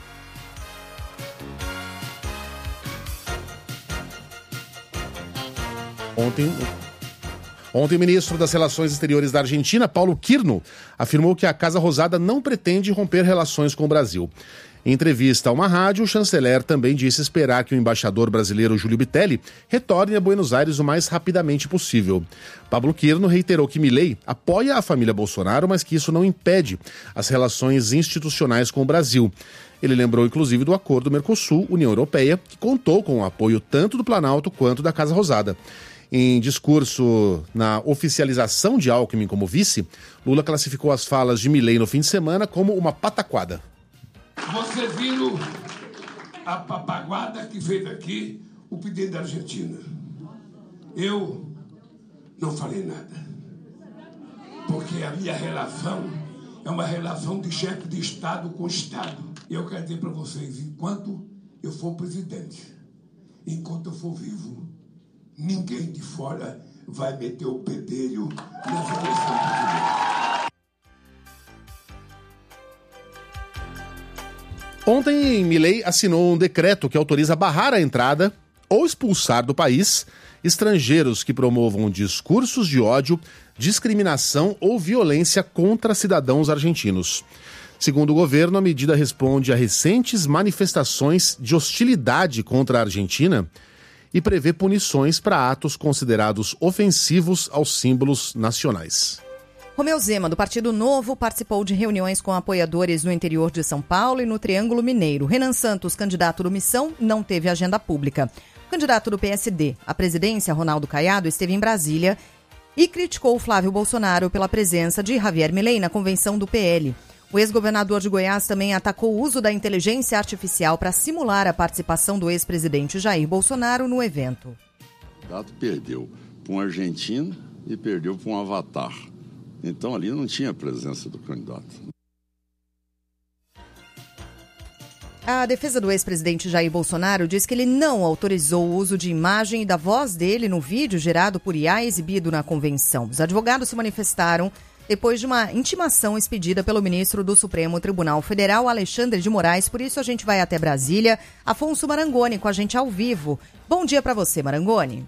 Ontem, ontem o ministro das Relações Exteriores da Argentina, Paulo Quirno, afirmou que a Casa Rosada não pretende romper relações com o Brasil. Em entrevista a uma rádio, o chanceler também disse esperar que o embaixador brasileiro Júlio Bitelli retorne a Buenos Aires o mais rapidamente possível. Pablo Quirno reiterou que Milei apoia a família Bolsonaro, mas que isso não impede as relações institucionais com o Brasil. Ele lembrou, inclusive, do acordo Mercosul-União Europeia, que contou com o apoio tanto do Planalto quanto da Casa Rosada. Em discurso na oficialização de Alckmin como vice, Lula classificou as falas de Milei no fim de semana como uma pataquada. Vocês viram a papaguada que fez aqui o pedido da Argentina. Eu não falei nada, porque a minha relação é uma relação de chefe de Estado com Estado. E eu quero dizer para vocês, enquanto eu for presidente, enquanto eu for vivo, ninguém de fora vai meter o pedelho nas eleições brasileiras. Ontem, Milei assinou um decreto que autoriza barrar a entrada ou expulsar do país estrangeiros que promovam discursos de ódio, discriminação ou violência contra cidadãos argentinos. Segundo o governo, a medida responde a recentes manifestações de hostilidade contra a Argentina e prevê punições para atos considerados ofensivos aos símbolos nacionais. Romeu Zema, do Partido Novo, participou de reuniões com apoiadores no interior de São Paulo e no Triângulo Mineiro. Renan Santos, candidato do Missão, não teve agenda pública. O candidato do P S D à presidência, Ronaldo Caiado, esteve em Brasília e criticou Flávio Bolsonaro pela presença de Javier Milei na convenção do P L. O ex-governador de Goiás também atacou o uso da inteligência artificial para simular a participação do ex-presidente Jair Bolsonaro no evento. O candidato perdeu para um argentino e perdeu para um avatar. Então ali não tinha presença do candidato. A defesa do ex-presidente Jair Bolsonaro diz que ele não autorizou o uso de imagem e da voz dele no vídeo gerado por I A exibido na convenção. Os advogados se manifestaram depois de uma intimação expedida pelo ministro do Supremo Tribunal Federal, Alexandre de Moraes. Por isso a gente vai até Brasília. Afonso Marangoni com a gente ao vivo. Bom dia para você, Marangoni.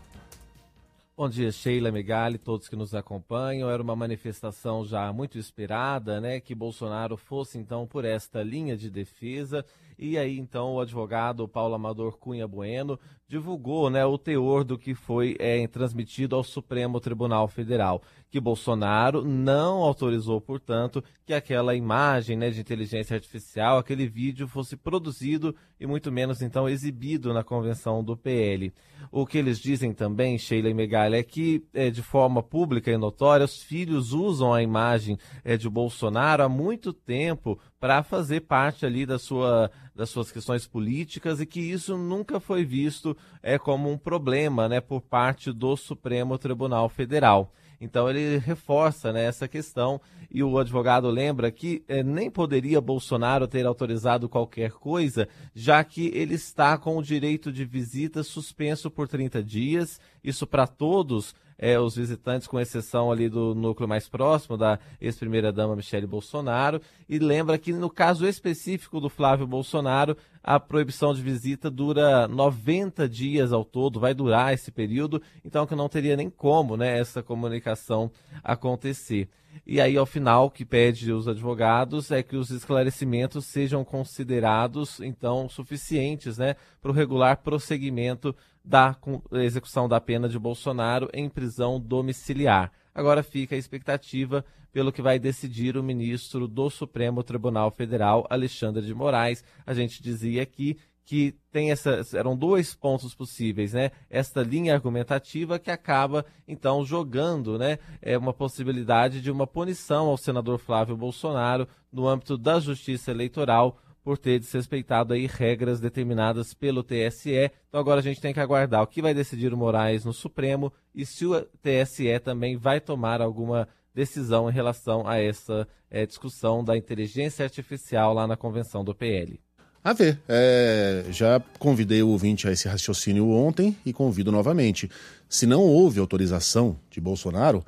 Bom dia, Sheila, Megali, todos que nos acompanham. Era uma manifestação já muito esperada, né, que Bolsonaro fosse então por esta linha de defesa. E aí então o advogado Paulo Amador Cunha Bueno divulgou, né, o teor do que foi é, transmitido ao Supremo Tribunal Federal, que Bolsonaro não autorizou, portanto, que aquela imagem, né, de inteligência artificial, aquele vídeo fosse produzido e muito menos então exibido na convenção do P L. O que eles dizem também, Sheila e Megali, é que é, de forma pública e notória os filhos usam a imagem é, de Bolsonaro há muito tempo para fazer parte ali da sua, das suas questões políticas e que isso nunca foi visto é, como um problema, né, por parte do Supremo Tribunal Federal. Então ele reforça, né, essa questão e o advogado lembra que eh, nem poderia Bolsonaro ter autorizado qualquer coisa, já que ele está com o direito de visita suspenso por trinta dias, isso para todos eh, os visitantes, com exceção ali do núcleo mais próximo da ex-primeira-dama Michele Bolsonaro, e lembra que no caso específico do Flávio Bolsonaro, a proibição de visita dura noventa dias ao todo, vai durar esse período, então que não teria nem como, né, essa comunicação acontecer. E aí, ao final, o que pede os advogados é que os esclarecimentos sejam considerados, então, suficientes, né, para o regular prosseguimento da execução da pena de Bolsonaro em prisão domiciliar. Agora fica a expectativa pelo que vai decidir o ministro do Supremo Tribunal Federal, Alexandre de Moraes. A gente dizia aqui que tem essa, eram dois pontos possíveis, né? Esta linha argumentativa que acaba, então, jogando, né, é uma possibilidade de uma punição ao senador Flávio Bolsonaro no âmbito da Justiça Eleitoral por ter desrespeitado aí regras determinadas pelo T S E. Então agora a gente tem que aguardar o que vai decidir o Moraes no Supremo e se o T S E também vai tomar alguma decisão em relação a essa é, discussão da inteligência artificial lá na convenção do P L. A ver, é, já convidei o ouvinte a esse raciocínio ontem e convido novamente. Se não houve autorização de Bolsonaro,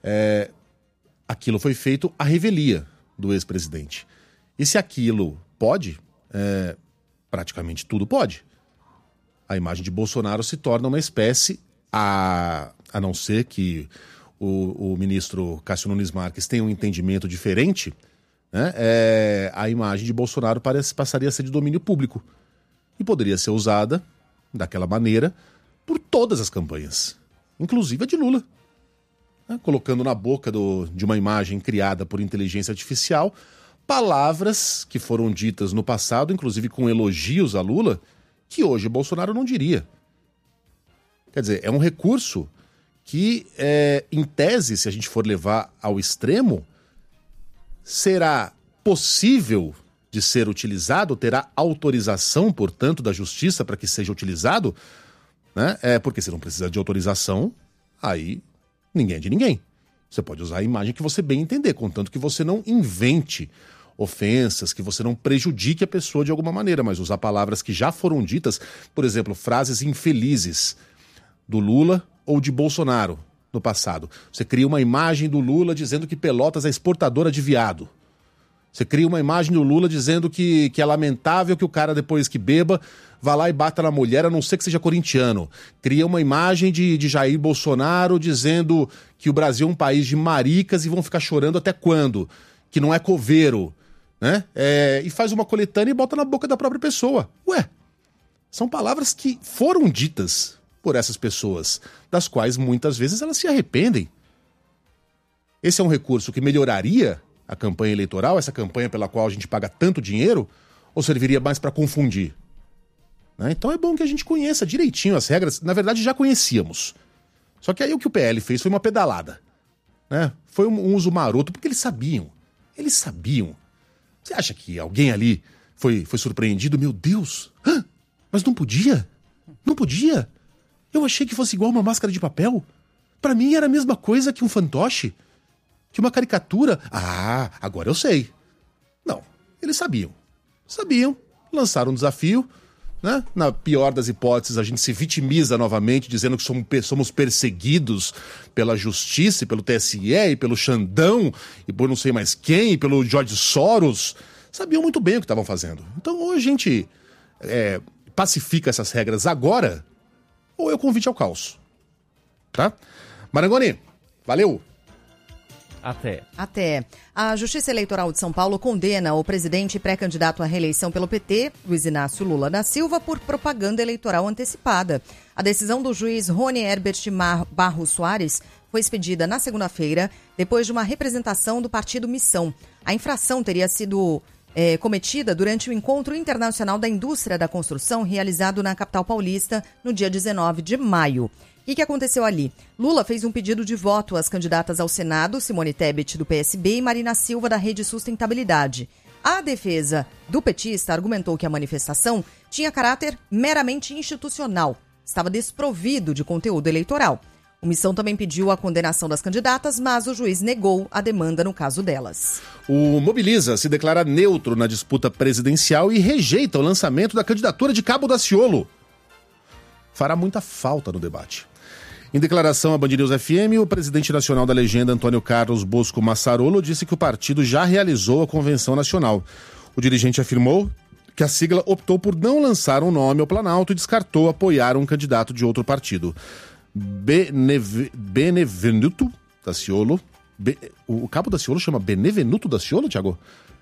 é, aquilo foi feito à revelia do ex-presidente. E se aquilo pode, é, praticamente tudo pode. A imagem de Bolsonaro se torna uma espécie, a, a não ser que o, o ministro Cássio Nunes Marques tenha um entendimento diferente, né, é, a imagem de Bolsonaro parece, passaria a ser de domínio público e poderia ser usada daquela maneira por todas as campanhas, inclusive a de Lula, né, colocando na boca do, de uma imagem criada por inteligência artificial palavras que foram ditas no passado, inclusive com elogios a Lula, que hoje Bolsonaro não diria. Quer dizer, é um recurso que, é, em tese, se a gente for levar ao extremo, será possível de ser utilizado, terá autorização, portanto, da justiça para que seja utilizado, né? É, porque se não precisa de autorização, aí ninguém é de ninguém. Você pode usar a imagem que você bem entender, contanto que você não invente ofensas, que você não prejudique a pessoa de alguma maneira, mas usar palavras que já foram ditas, por exemplo, frases infelizes do Lula ou de Bolsonaro no passado. Você cria uma imagem do Lula dizendo que Pelotas é exportadora de viado. Você cria uma imagem do Lula dizendo que, que é lamentável que o cara, depois que beba, vá lá e bata na mulher, a não ser que seja corintiano. Cria uma imagem de, de Jair Bolsonaro dizendo que o Brasil é um país de maricas e vão ficar chorando até quando? Que não é coveiro. né? É, e faz uma coletânea e bota na boca da própria pessoa. Ué, são palavras que foram ditas por essas pessoas, das quais muitas vezes elas se arrependem. Esse é um recurso que melhoraria a campanha eleitoral, essa campanha pela qual a gente paga tanto dinheiro, ou serviria mais para confundir? Né? Então é bom que a gente conheça direitinho as regras. Na verdade, já conhecíamos. Só que aí o que o P L fez foi uma pedalada. Né? Foi um, um uso maroto, porque eles sabiam. Eles sabiam. Você acha que alguém ali foi, foi surpreendido? Meu Deus! Hã? Mas não podia? Não podia? Eu achei que fosse igual uma máscara de papel. Pra mim era a mesma coisa que um fantoche. Que uma caricatura. Ah, agora eu sei. Não, eles sabiam. Sabiam, lançaram um desafio. Né? Na pior das hipóteses, a gente se vitimiza novamente, dizendo que somos perseguidos pela justiça, e pelo T S E, e pelo Xandão, e por não sei mais quem, e pelo George Soros. Sabiam muito bem o que estavam fazendo. Então, ou a gente é, pacifica essas regras agora, ou é o convite ao caos. Tá? Marangoni, valeu! Até. Até. A Justiça Eleitoral de São Paulo condena o presidente e pré-candidato à reeleição pelo P T, Luiz Inácio Lula da Silva, por propaganda eleitoral antecipada. A decisão do juiz Rony Herbert Barros Soares foi expedida na segunda-feira, depois de uma representação do partido Missão. A infração teria sido é, cometida durante o Encontro Internacional da Indústria da Construção, realizado na capital paulista no dia dezenove de maio. O que, que aconteceu ali? Lula fez um pedido de voto às candidatas ao Senado, Simone Tebet, do P S B, e Marina Silva, da Rede Sustentabilidade. A defesa do petista argumentou que a manifestação tinha caráter meramente institucional, estava desprovido de conteúdo eleitoral. O Missão também pediu a condenação das candidatas, mas o juiz negou a demanda no caso delas. O Mobiliza se declara neutro na disputa presidencial e rejeita o lançamento da candidatura de Cabo Daciolo. Fará muita falta no debate. Em declaração à Band News F M, o presidente nacional da legenda, Antônio Carlos Bosco Massarolo, disse que o partido já realizou a convenção nacional. O dirigente afirmou que a sigla optou por não lançar um nome ao Planalto e descartou apoiar um candidato de outro partido. Benev... Benevenuto Daciolo. Be... O Cabo Daciolo chama Benevenuto Daciolo, Thiago?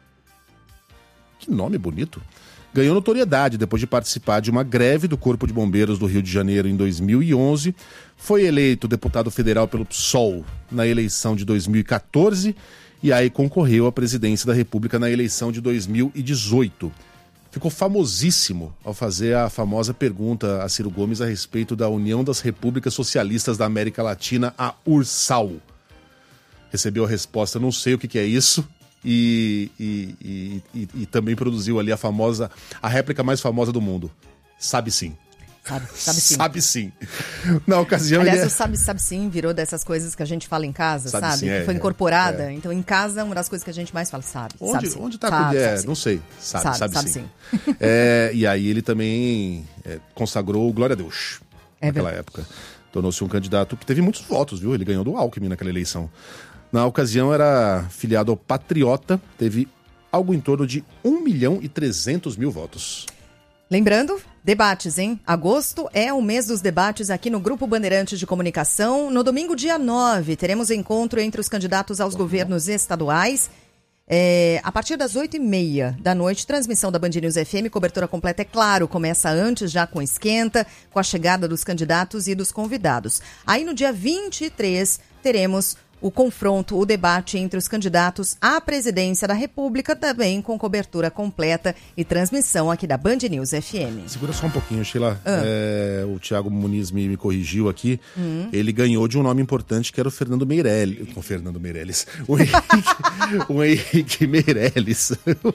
Que nome bonito. Ganhou notoriedade depois de participar de uma greve do Corpo de Bombeiros do Rio de Janeiro em dois mil e onze. Foi eleito deputado federal pelo P SOL na eleição de dois mil e catorze e aí concorreu à presidência da República na eleição de dois mil e dezoito. Ficou famosíssimo ao fazer a famosa pergunta a Ciro Gomes a respeito da União das Repúblicas Socialistas da América Latina, a URSAL. Recebeu a resposta, não sei o que, que é isso. E, e, e, e, e também produziu ali a famosa, a réplica mais famosa do mundo. Sabe sim. Sabe, sabe sim. Sabe sim. Na ocasião... Aliás, ele é... o sabe, sabe sim virou dessas coisas que a gente fala em casa, sabe? sabe? Sim, é, que foi incorporada. É. Então, em casa, uma das coisas que a gente mais fala, sabe. Onde, sabe sim. onde tá sabe, a colher? sabe, Não sei. Sabe, sabe, sabe, sabe sim. sim. É, e aí ele também é, consagrou Glória a Deus é naquela verdade. época. Tornou-se um candidato que teve muitos votos, viu? Ele ganhou do Alckmin naquela eleição. Na ocasião era filiado ao Patriota, teve algo em torno de um milhão e trezentos mil votos. Lembrando, debates, hein? Agosto é o mês dos debates aqui no Grupo Bandeirantes de Comunicação. No domingo, dia nove, teremos encontro entre os candidatos aos governos estaduais. É, a partir das oito e meia da noite, transmissão da Band News F M, cobertura completa, é claro, começa antes, já com esquenta, com a chegada dos candidatos e dos convidados. Aí no dia vinte e três, teremos o confronto, o debate entre os candidatos à presidência da República, também com cobertura completa e transmissão aqui da Band News F M. Segura só um pouquinho, Sheila. Ah. É, o Thiago Muniz me, me corrigiu aqui. Hum. Ele ganhou de um nome importante que era o Fernando Meirelles. O Fernando Meirelles. O Henrique, o Henrique Meirelles.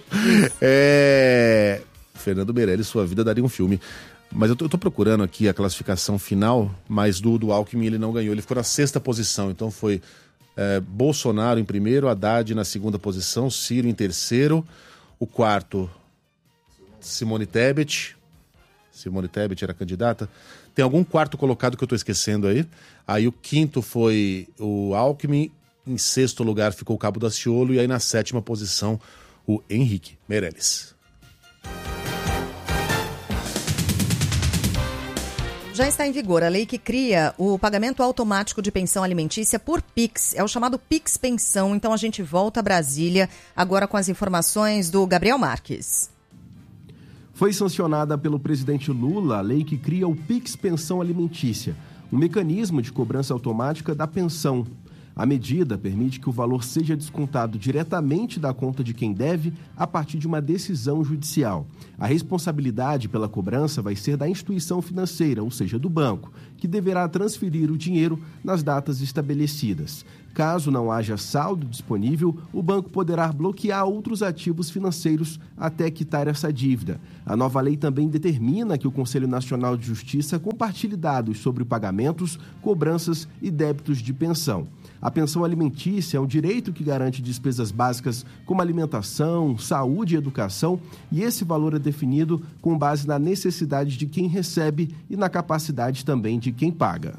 É, Fernando Meirelles, sua vida daria um filme. Mas eu tô, eu tô procurando aqui a classificação final, mas do, do Alckmin ele não ganhou. Ele ficou na sexta posição, então foi... É, Bolsonaro em primeiro, Haddad na segunda posição, Ciro em terceiro, o quarto, Simone Tebet. Simone Tebet era candidata. Tem algum quarto colocado que eu tô esquecendo aí. Aí o quinto foi o Alckmin, em sexto lugar ficou o Cabo Daciolo e aí na sétima posição o Henrique Meirelles. Já está em vigor a lei que cria o pagamento automático de pensão alimentícia por Pix. É o chamado Pix Pensão. Então a gente volta a Brasília agora com as informações do Gabriel Marques. Foi sancionada pelo presidente Lula a lei que cria o Pix Pensão Alimentícia, um mecanismo de cobrança automática da pensão. A medida permite que o valor seja descontado diretamente da conta de quem deve a partir de uma decisão judicial. A responsabilidade pela cobrança vai ser da instituição financeira, ou seja, do banco, que deverá transferir o dinheiro nas datas estabelecidas. Caso não haja saldo disponível, o banco poderá bloquear outros ativos financeiros até quitar essa dívida. A nova lei também determina que o Conselho Nacional de Justiça compartilhe dados sobre pagamentos, cobranças e débitos de pensão. A pensão alimentícia é um direito que garante despesas básicas como alimentação, saúde e educação, e esse valor é definido com base na necessidade de quem recebe e na capacidade também de quem paga.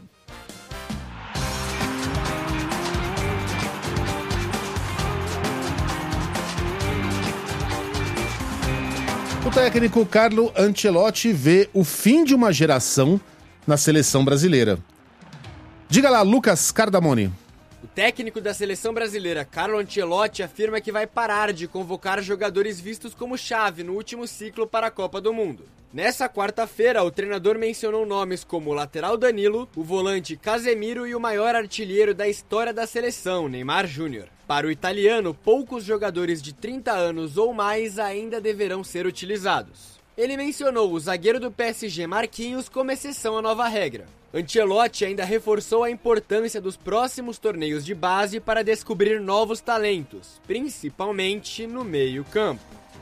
O técnico Carlo Ancelotti vê o fim de uma geração na seleção brasileira. Diga lá, Lucas Cardamone. O técnico da seleção brasileira, Carlo Ancelotti, afirma que vai parar de convocar jogadores vistos como chave no último ciclo para a Copa do Mundo. Nessa quarta-feira, o treinador mencionou nomes como o lateral Danilo, o volante Casemiro e o maior artilheiro da história da seleção, Neymar Júnior Para o italiano, poucos jogadores de trinta anos ou mais ainda deverão ser utilizados. Ele mencionou o zagueiro do P S G, Marquinhos, como exceção à nova regra. Ancelotti ainda reforçou a importância dos próximos torneios de base para descobrir novos talentos, principalmente no meio-campo.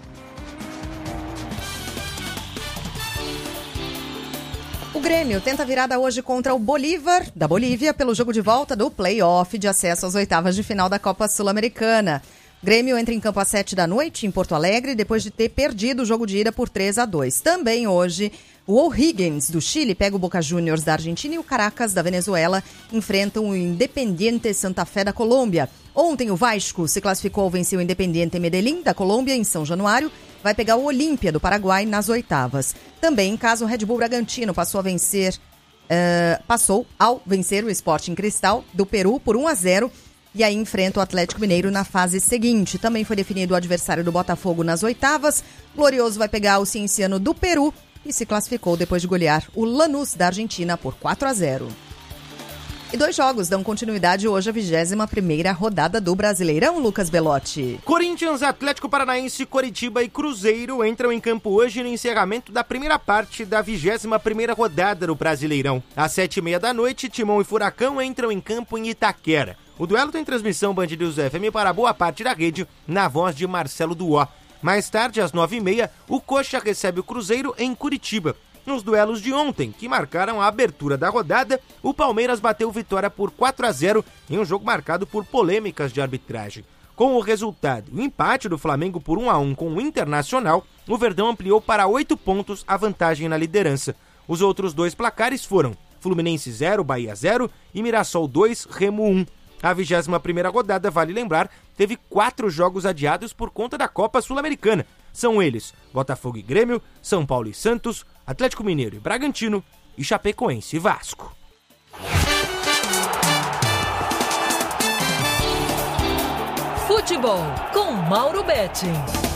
O Grêmio tenta virada hoje contra o Bolívar, da Bolívia, pelo jogo de volta do play-off de acesso às oitavas de final da Copa Sul-Americana. O Grêmio entra em campo às sete da noite, em Porto Alegre, depois de ter perdido o jogo de ida por três a dois. Também hoje, o O'Higgins, do Chile, pega o Boca Juniors da Argentina e o Caracas, da Venezuela, enfrentam o Independiente Santa Fé da Colômbia. Ontem, o Vasco se classificou ao vencer o Independiente Medellín, da Colômbia, em São Januário. Vai pegar o Olímpia, do Paraguai, nas oitavas. Também, em caso, o Red Bull Bragantino passou a vencer, uh, passou ao vencer o Sporting Cristal, do Peru, por um a zero. E aí enfrenta o Atlético Mineiro na fase seguinte. Também foi definido o adversário do Botafogo nas oitavas. Glorioso vai pegar o Cienciano do Peru e se classificou depois de golear o Lanús da Argentina por quatro a zero. E dois jogos dão continuidade hoje à vigésima primeira rodada do Brasileirão, Lucas Belotti. Corinthians, Atlético Paranaense, Coritiba e Cruzeiro entram em campo hoje no encerramento da primeira parte da vigésima primeira rodada do Brasileirão. Às sete e meia da noite, Timão e Furacão entram em campo em Itaquera. O duelo tem transmissão Band News F M para boa parte da rede, na voz de Marcelo Duó. Mais tarde, às nove e meia, o Coxa recebe o Cruzeiro em Curitiba. Nos duelos de ontem, que marcaram a abertura da rodada, o Palmeiras bateu vitória por quatro a zero em um jogo marcado por polêmicas de arbitragem. Com o resultado e o empate do Flamengo por um a um com o Internacional, o Verdão ampliou para oito pontos a vantagem na liderança. Os outros dois placares foram Fluminense zero, Bahia zero e Mirassol dois, Remo um. A vigésima primeira rodada, vale lembrar, teve quatro jogos adiados por conta da Copa Sul-Americana. São eles Botafogo e Grêmio, São Paulo e Santos, Atlético Mineiro e Bragantino e Chapecoense e Vasco. Futebol com Mauro Betting.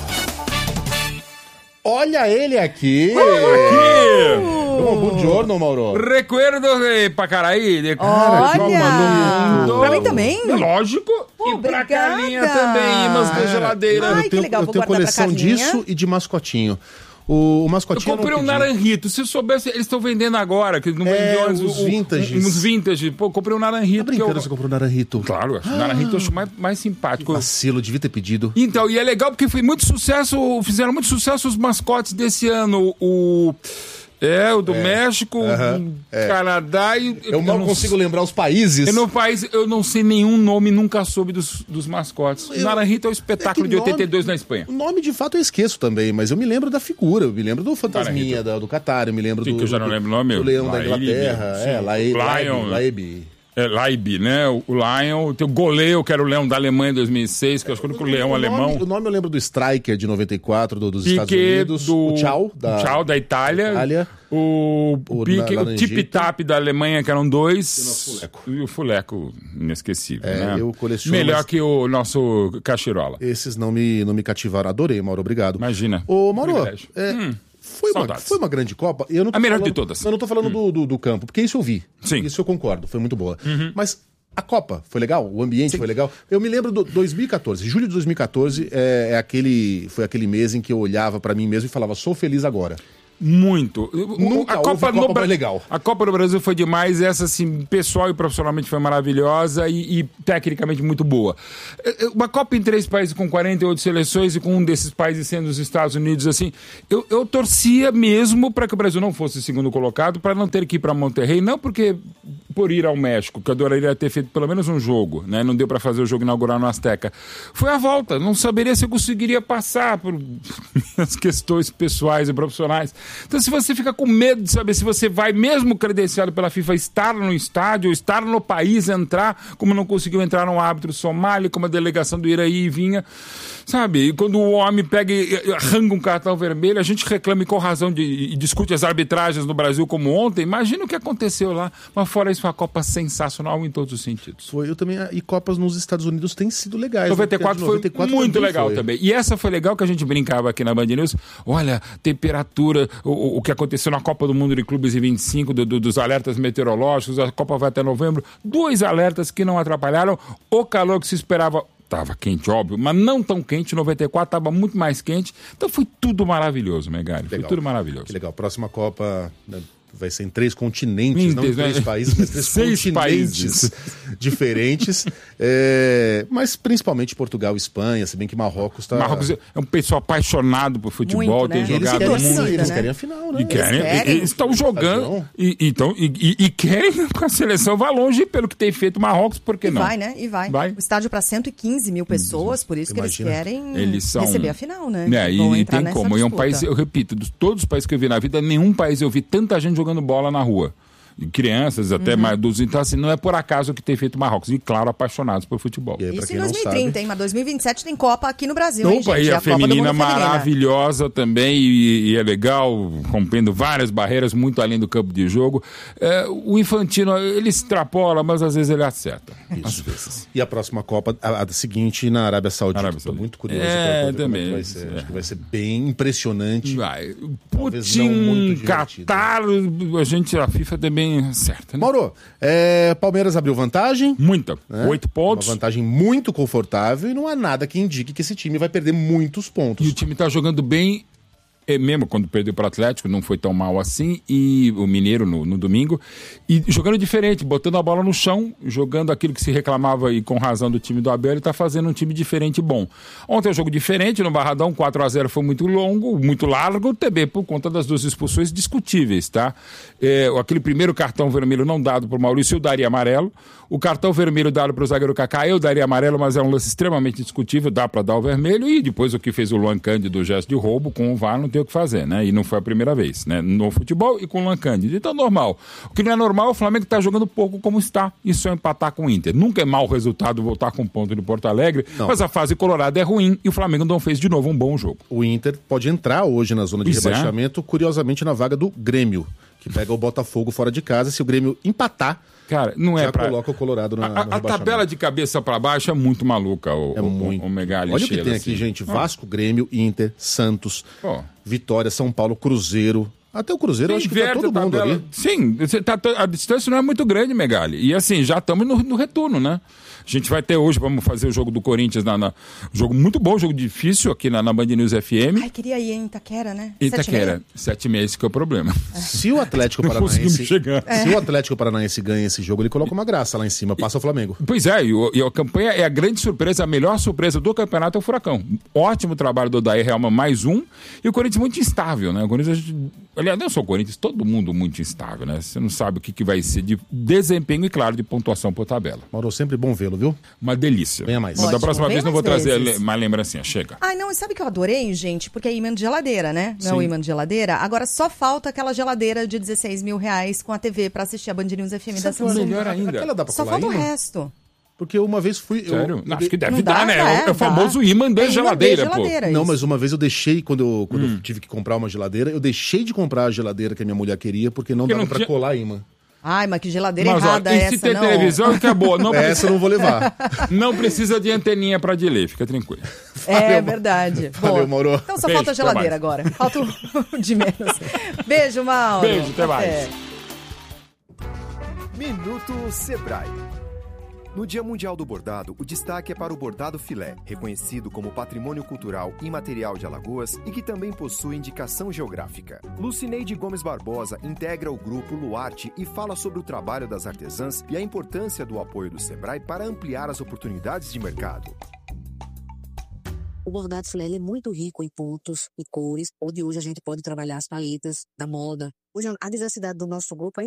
Olha ele aqui! Aqui! Bom giorno, Mauro. Recuerdo de Pacaraí. De... Olha! Pra mim também? Lógico. Oh, e pra Carlinha também, imãs da geladeira. Ai, eu que tenho, legal, eu vou tenho guardar coleção pra Carlinha. disso e de mascotinho. O, o mascotinho eu comprei um naranjito. Se soubesse, eles estão vendendo agora, que não é, vendiam antes. Os vintages. Uns vintage. Pô, comprei um naranjito. Tá brincando, eu... você comprou um naranjito? Claro, o naranjito eu acho mais, mais simpático. Vacilo, devia ter pedido. Então, e é legal porque foi muito sucesso, fizeram muito sucesso os mascotes desse ano. O... É, o do é. México, uhum. é. Canadá e... Eu mal eu não consigo lembrar os países. Eu, no país, eu não sei nenhum nome, nunca soube dos, dos mascotes. Eu, Naranjito é o espetáculo é de oitenta e dois nome, na Espanha. O nome, de fato, eu esqueço também, mas eu me lembro da figura. Eu me lembro do Fantasminha, da, do Qatar, eu me lembro sim, do... que eu já não lembro o nome. Do Leão da Inglaterra, sim, é, Laeb. Lion. Laeb. É, Leib, né? O, o Lion, tem o goleiro, que era o Leão da Alemanha em dois mil e seis, que eu acho que o leão o alemão. Nome, o nome eu lembro do Striker de noventa e quatro, do, dos Piquet, Estados Unidos. do, o Tchau, da, Tchau, da Itália. Itália. O, o, Piquet, na, o Tip-Tap da Alemanha, que eram dois. E, e o Fuleco, inesquecível, é, né? Eu coleciono. Melhor mas... que o nosso Cachirola. Esses não me, não me cativaram. Adorei, Mauro, obrigado. Imagina. Ô, Mauro, é, hum, foi, uma, foi uma grande Copa. Eu não tô a melhor falando, de todas. Eu não tô falando hum. do, do, do campo, porque isso eu vi. Sim. Isso eu concordo, foi muito boa. Uhum. Mas a Copa foi legal? O ambiente Sim. foi legal? Eu me lembro do dois mil e catorze. Julho de dois mil e catorze é, é aquele, foi aquele mês em que eu olhava pra mim mesmo e falava, sou feliz agora. Muito. Nunca a Copa, Copa no mais legal. A Copa do Brasil foi demais, essa assim, pessoal e profissionalmente foi maravilhosa e, e tecnicamente muito boa. Uma Copa em três países com quarenta e oito seleções e com um desses países sendo os Estados Unidos, assim, eu, eu torcia mesmo para que o Brasil não fosse segundo colocado, para não ter que ir para Monterrey, não porque por ir ao México, que eu adoraria ter feito pelo menos um jogo, né? Não deu para fazer o jogo inaugural no Azteca. Foi a volta, não saberia se eu conseguiria passar por as questões pessoais e profissionais. Então, se você fica com medo de saber se você vai, mesmo credenciado pela FIFA, estar no estádio, estar no país, entrar, como não conseguiu entrar um árbitro somali, como a delegação do Iraí e vinha, sabe? E quando o homem pega e arranca um cartão vermelho, a gente reclama com razão de, e discute as arbitragens no Brasil como ontem. Imagina o que aconteceu lá. Mas fora isso, foi uma Copa sensacional em todos os sentidos. Foi, eu também. E Copas nos Estados Unidos têm sido legais. noventa e quatro, né? noventa e quatro foi muito também legal foi. também. E essa foi legal que a gente brincava aqui na Band News. Olha, temperatura, o, o que aconteceu na Copa do Mundo de Clubes em vinte e cinco, do, do, dos alertas meteorológicos, a Copa vai até novembro. Dois alertas que não atrapalharam o calor que se esperava. Tava quente, óbvio, mas não tão quente. noventa e quatro tava muito mais quente. Então foi tudo maravilhoso, Megali. Foi tudo maravilhoso. Que legal. Próxima Copa, né, vai ser em três continentes, Inter, não em três né? países, mas três Seis continentes países. diferentes. É, mas principalmente Portugal e Espanha, se bem que Marrocos está... Marrocos é um pessoal apaixonado por futebol, muito, né? tem jogado eles muito. Querem, eles querem a final, né? E querem, eles, querem, eles estão jogando e, então, e, e, e querem que a seleção vá longe pelo que tem feito Marrocos, por que e não? Vai, né? E vai. vai. O estádio para cento e quinze mil pessoas, por isso Imagina. que eles querem eles são... receber a final, né? É, e, e tem como. E é um país, eu repito, de todos os países que eu vi na vida, nenhum país eu vi tanta gente jogando bola na rua. Crianças, até uhum. mais adultos. Então, assim, não é por acaso que tem feito Marrocos. E, claro, apaixonados por futebol. E aí, isso em dois mil e trinta, hein? Mas dois mil e vinte e sete tem Copa aqui no Brasil, Opa, hein, gente? E a, a feminina maravilhosa também, e, e é legal, rompendo várias barreiras, muito além do campo de jogo. É, o Infantino, ele extrapola, mas às vezes ele acerta. Isso. Às vezes. E a próxima Copa, a, a seguinte, na Arábia Saudita. Arábia Saudita. Tô muito curioso é, pra ver também, como é que vai ser. É. Acho que vai ser bem impressionante. Vai. Talvez não muito Catar, a gente, a FIFA também acerta, né? Mauro, é, Palmeiras abriu vantagem. Muita. Né? Oito pontos. Uma vantagem muito confortável e não há nada que indique que esse time vai perder muitos pontos. E o time tá jogando bem, é, mesmo quando perdeu para o Atlético, não foi tão mal assim, e o Mineiro no, no domingo, e jogando diferente, botando a bola no chão, jogando aquilo que se reclamava e com razão do time do Abel, ele tá fazendo um time diferente e bom. Ontem é um jogo diferente, no Barradão, quatro a zero foi muito longo, muito largo, também por conta das duas expulsões discutíveis, tá? É, aquele primeiro cartão vermelho não dado por Maurício, eu daria amarelo. O cartão vermelho dado para o zagueiro Kaká, eu daria amarelo, mas é um lance extremamente discutível, dá para dar o vermelho, e depois o que fez o Luan Cândido, o gesto de roubo, com o V A R não tem o que fazer, né? E não foi a primeira vez, né? No futebol e com o Luan Cândido. Então, normal. O que não é normal, o Flamengo está jogando pouco como está, e só empatar com o Inter. Nunca é mau resultado voltar com ponto no Porto Alegre, não. Mas a fase colorada é ruim, e o Flamengo não fez de novo um bom jogo. O Inter pode entrar hoje na zona de Isso rebaixamento, é. curiosamente na vaga do Grêmio, que pega o Botafogo fora de casa. Se o Grêmio empatar, cara, não é já pra... coloca o Colorado na, a, no a tabela de cabeça para baixo é muito maluca, o, é o, muito. o Megali. Olha o que Sheila, tem assim. aqui, gente. Vasco, Grêmio, Inter, Santos, oh. Vitória, São Paulo, Cruzeiro. Até o Cruzeiro, eu acho que tá todo mundo tabela. ali. Sim, tá, a distância não é muito grande, Megali. E assim, já estamos no, no retorno, né? A gente vai ter hoje, vamos fazer o jogo do Corinthians, na, na, jogo muito bom, jogo difícil aqui na, na Band News F M. Ai, queria ir em Itaquera, né? Itaquera, sete e meia, esse que é o problema. Se o Atlético Paranaense chegar. Se o Atlético Paranaense ganha esse jogo, ele coloca uma graça lá em cima, passa o Flamengo. Pois é, e, o, e a campanha é a grande surpresa, a melhor surpresa do campeonato é o Furacão. Ótimo trabalho do Odair Helman, mais um, e o Corinthians muito instável, né? O Corinthians Aliás, não só o Corinthians, todo mundo muito instável, né? Você não sabe o que, que vai ser de desempenho e, claro, de pontuação por tabela. Mauro, sempre bom vê-lo, viu? Uma delícia. Venha mais. Mas Ótimo. da próxima Vem vez não vou mais trazer vezes. mais lembrancinha. Chega. Ai, não, e sabe o que eu adorei, gente? Porque é imã de geladeira, né? Não é o Sim. imã de geladeira. Agora só falta aquela geladeira de dezesseis mil reais com a T V pra assistir a Band News F M da Sabe o Samsung. melhor ainda? Aquela dá pra Só colar falta o imã? resto. Porque uma vez fui... eu- Sério? eu Não, de- acho que deve Não dar, dá, né? dá, É, o dá. famoso imã de É imã de geladeira, pô. geladeira. Não, isso. mas uma vez eu deixei, quando, eu, quando eu tive que comprar uma geladeira, eu deixei de comprar a geladeira que a minha mulher queria, porque não Porque dava não pra tinha- colar imã. Ai, mas que geladeira Mas, ó, errada e essa, se ter não? televisão, acabou. Não Essa precisa, eu não vou levar. não precisa de anteninha pra delay, fica tranquilo. É verdade. Valeu, Boa. Mauro. Então só Beijo, falta a até geladeira mais. agora. Falta o de menos. Beijo, Mauro. Beijo, até mais. Minuto Sebrae. No Dia Mundial do Bordado, o destaque é para o bordado filé, reconhecido como patrimônio cultural imaterial de Alagoas e que também possui indicação geográfica. Lucineide Gomes Barbosa integra o grupo Luarte e fala sobre o trabalho das artesãs e a importância do apoio do Sebrae para ampliar as oportunidades de mercado. O bordado filé ele é muito rico em pontos e cores, onde hoje a gente pode trabalhar as paletas da moda. Hoje a diversidade do nosso grupo é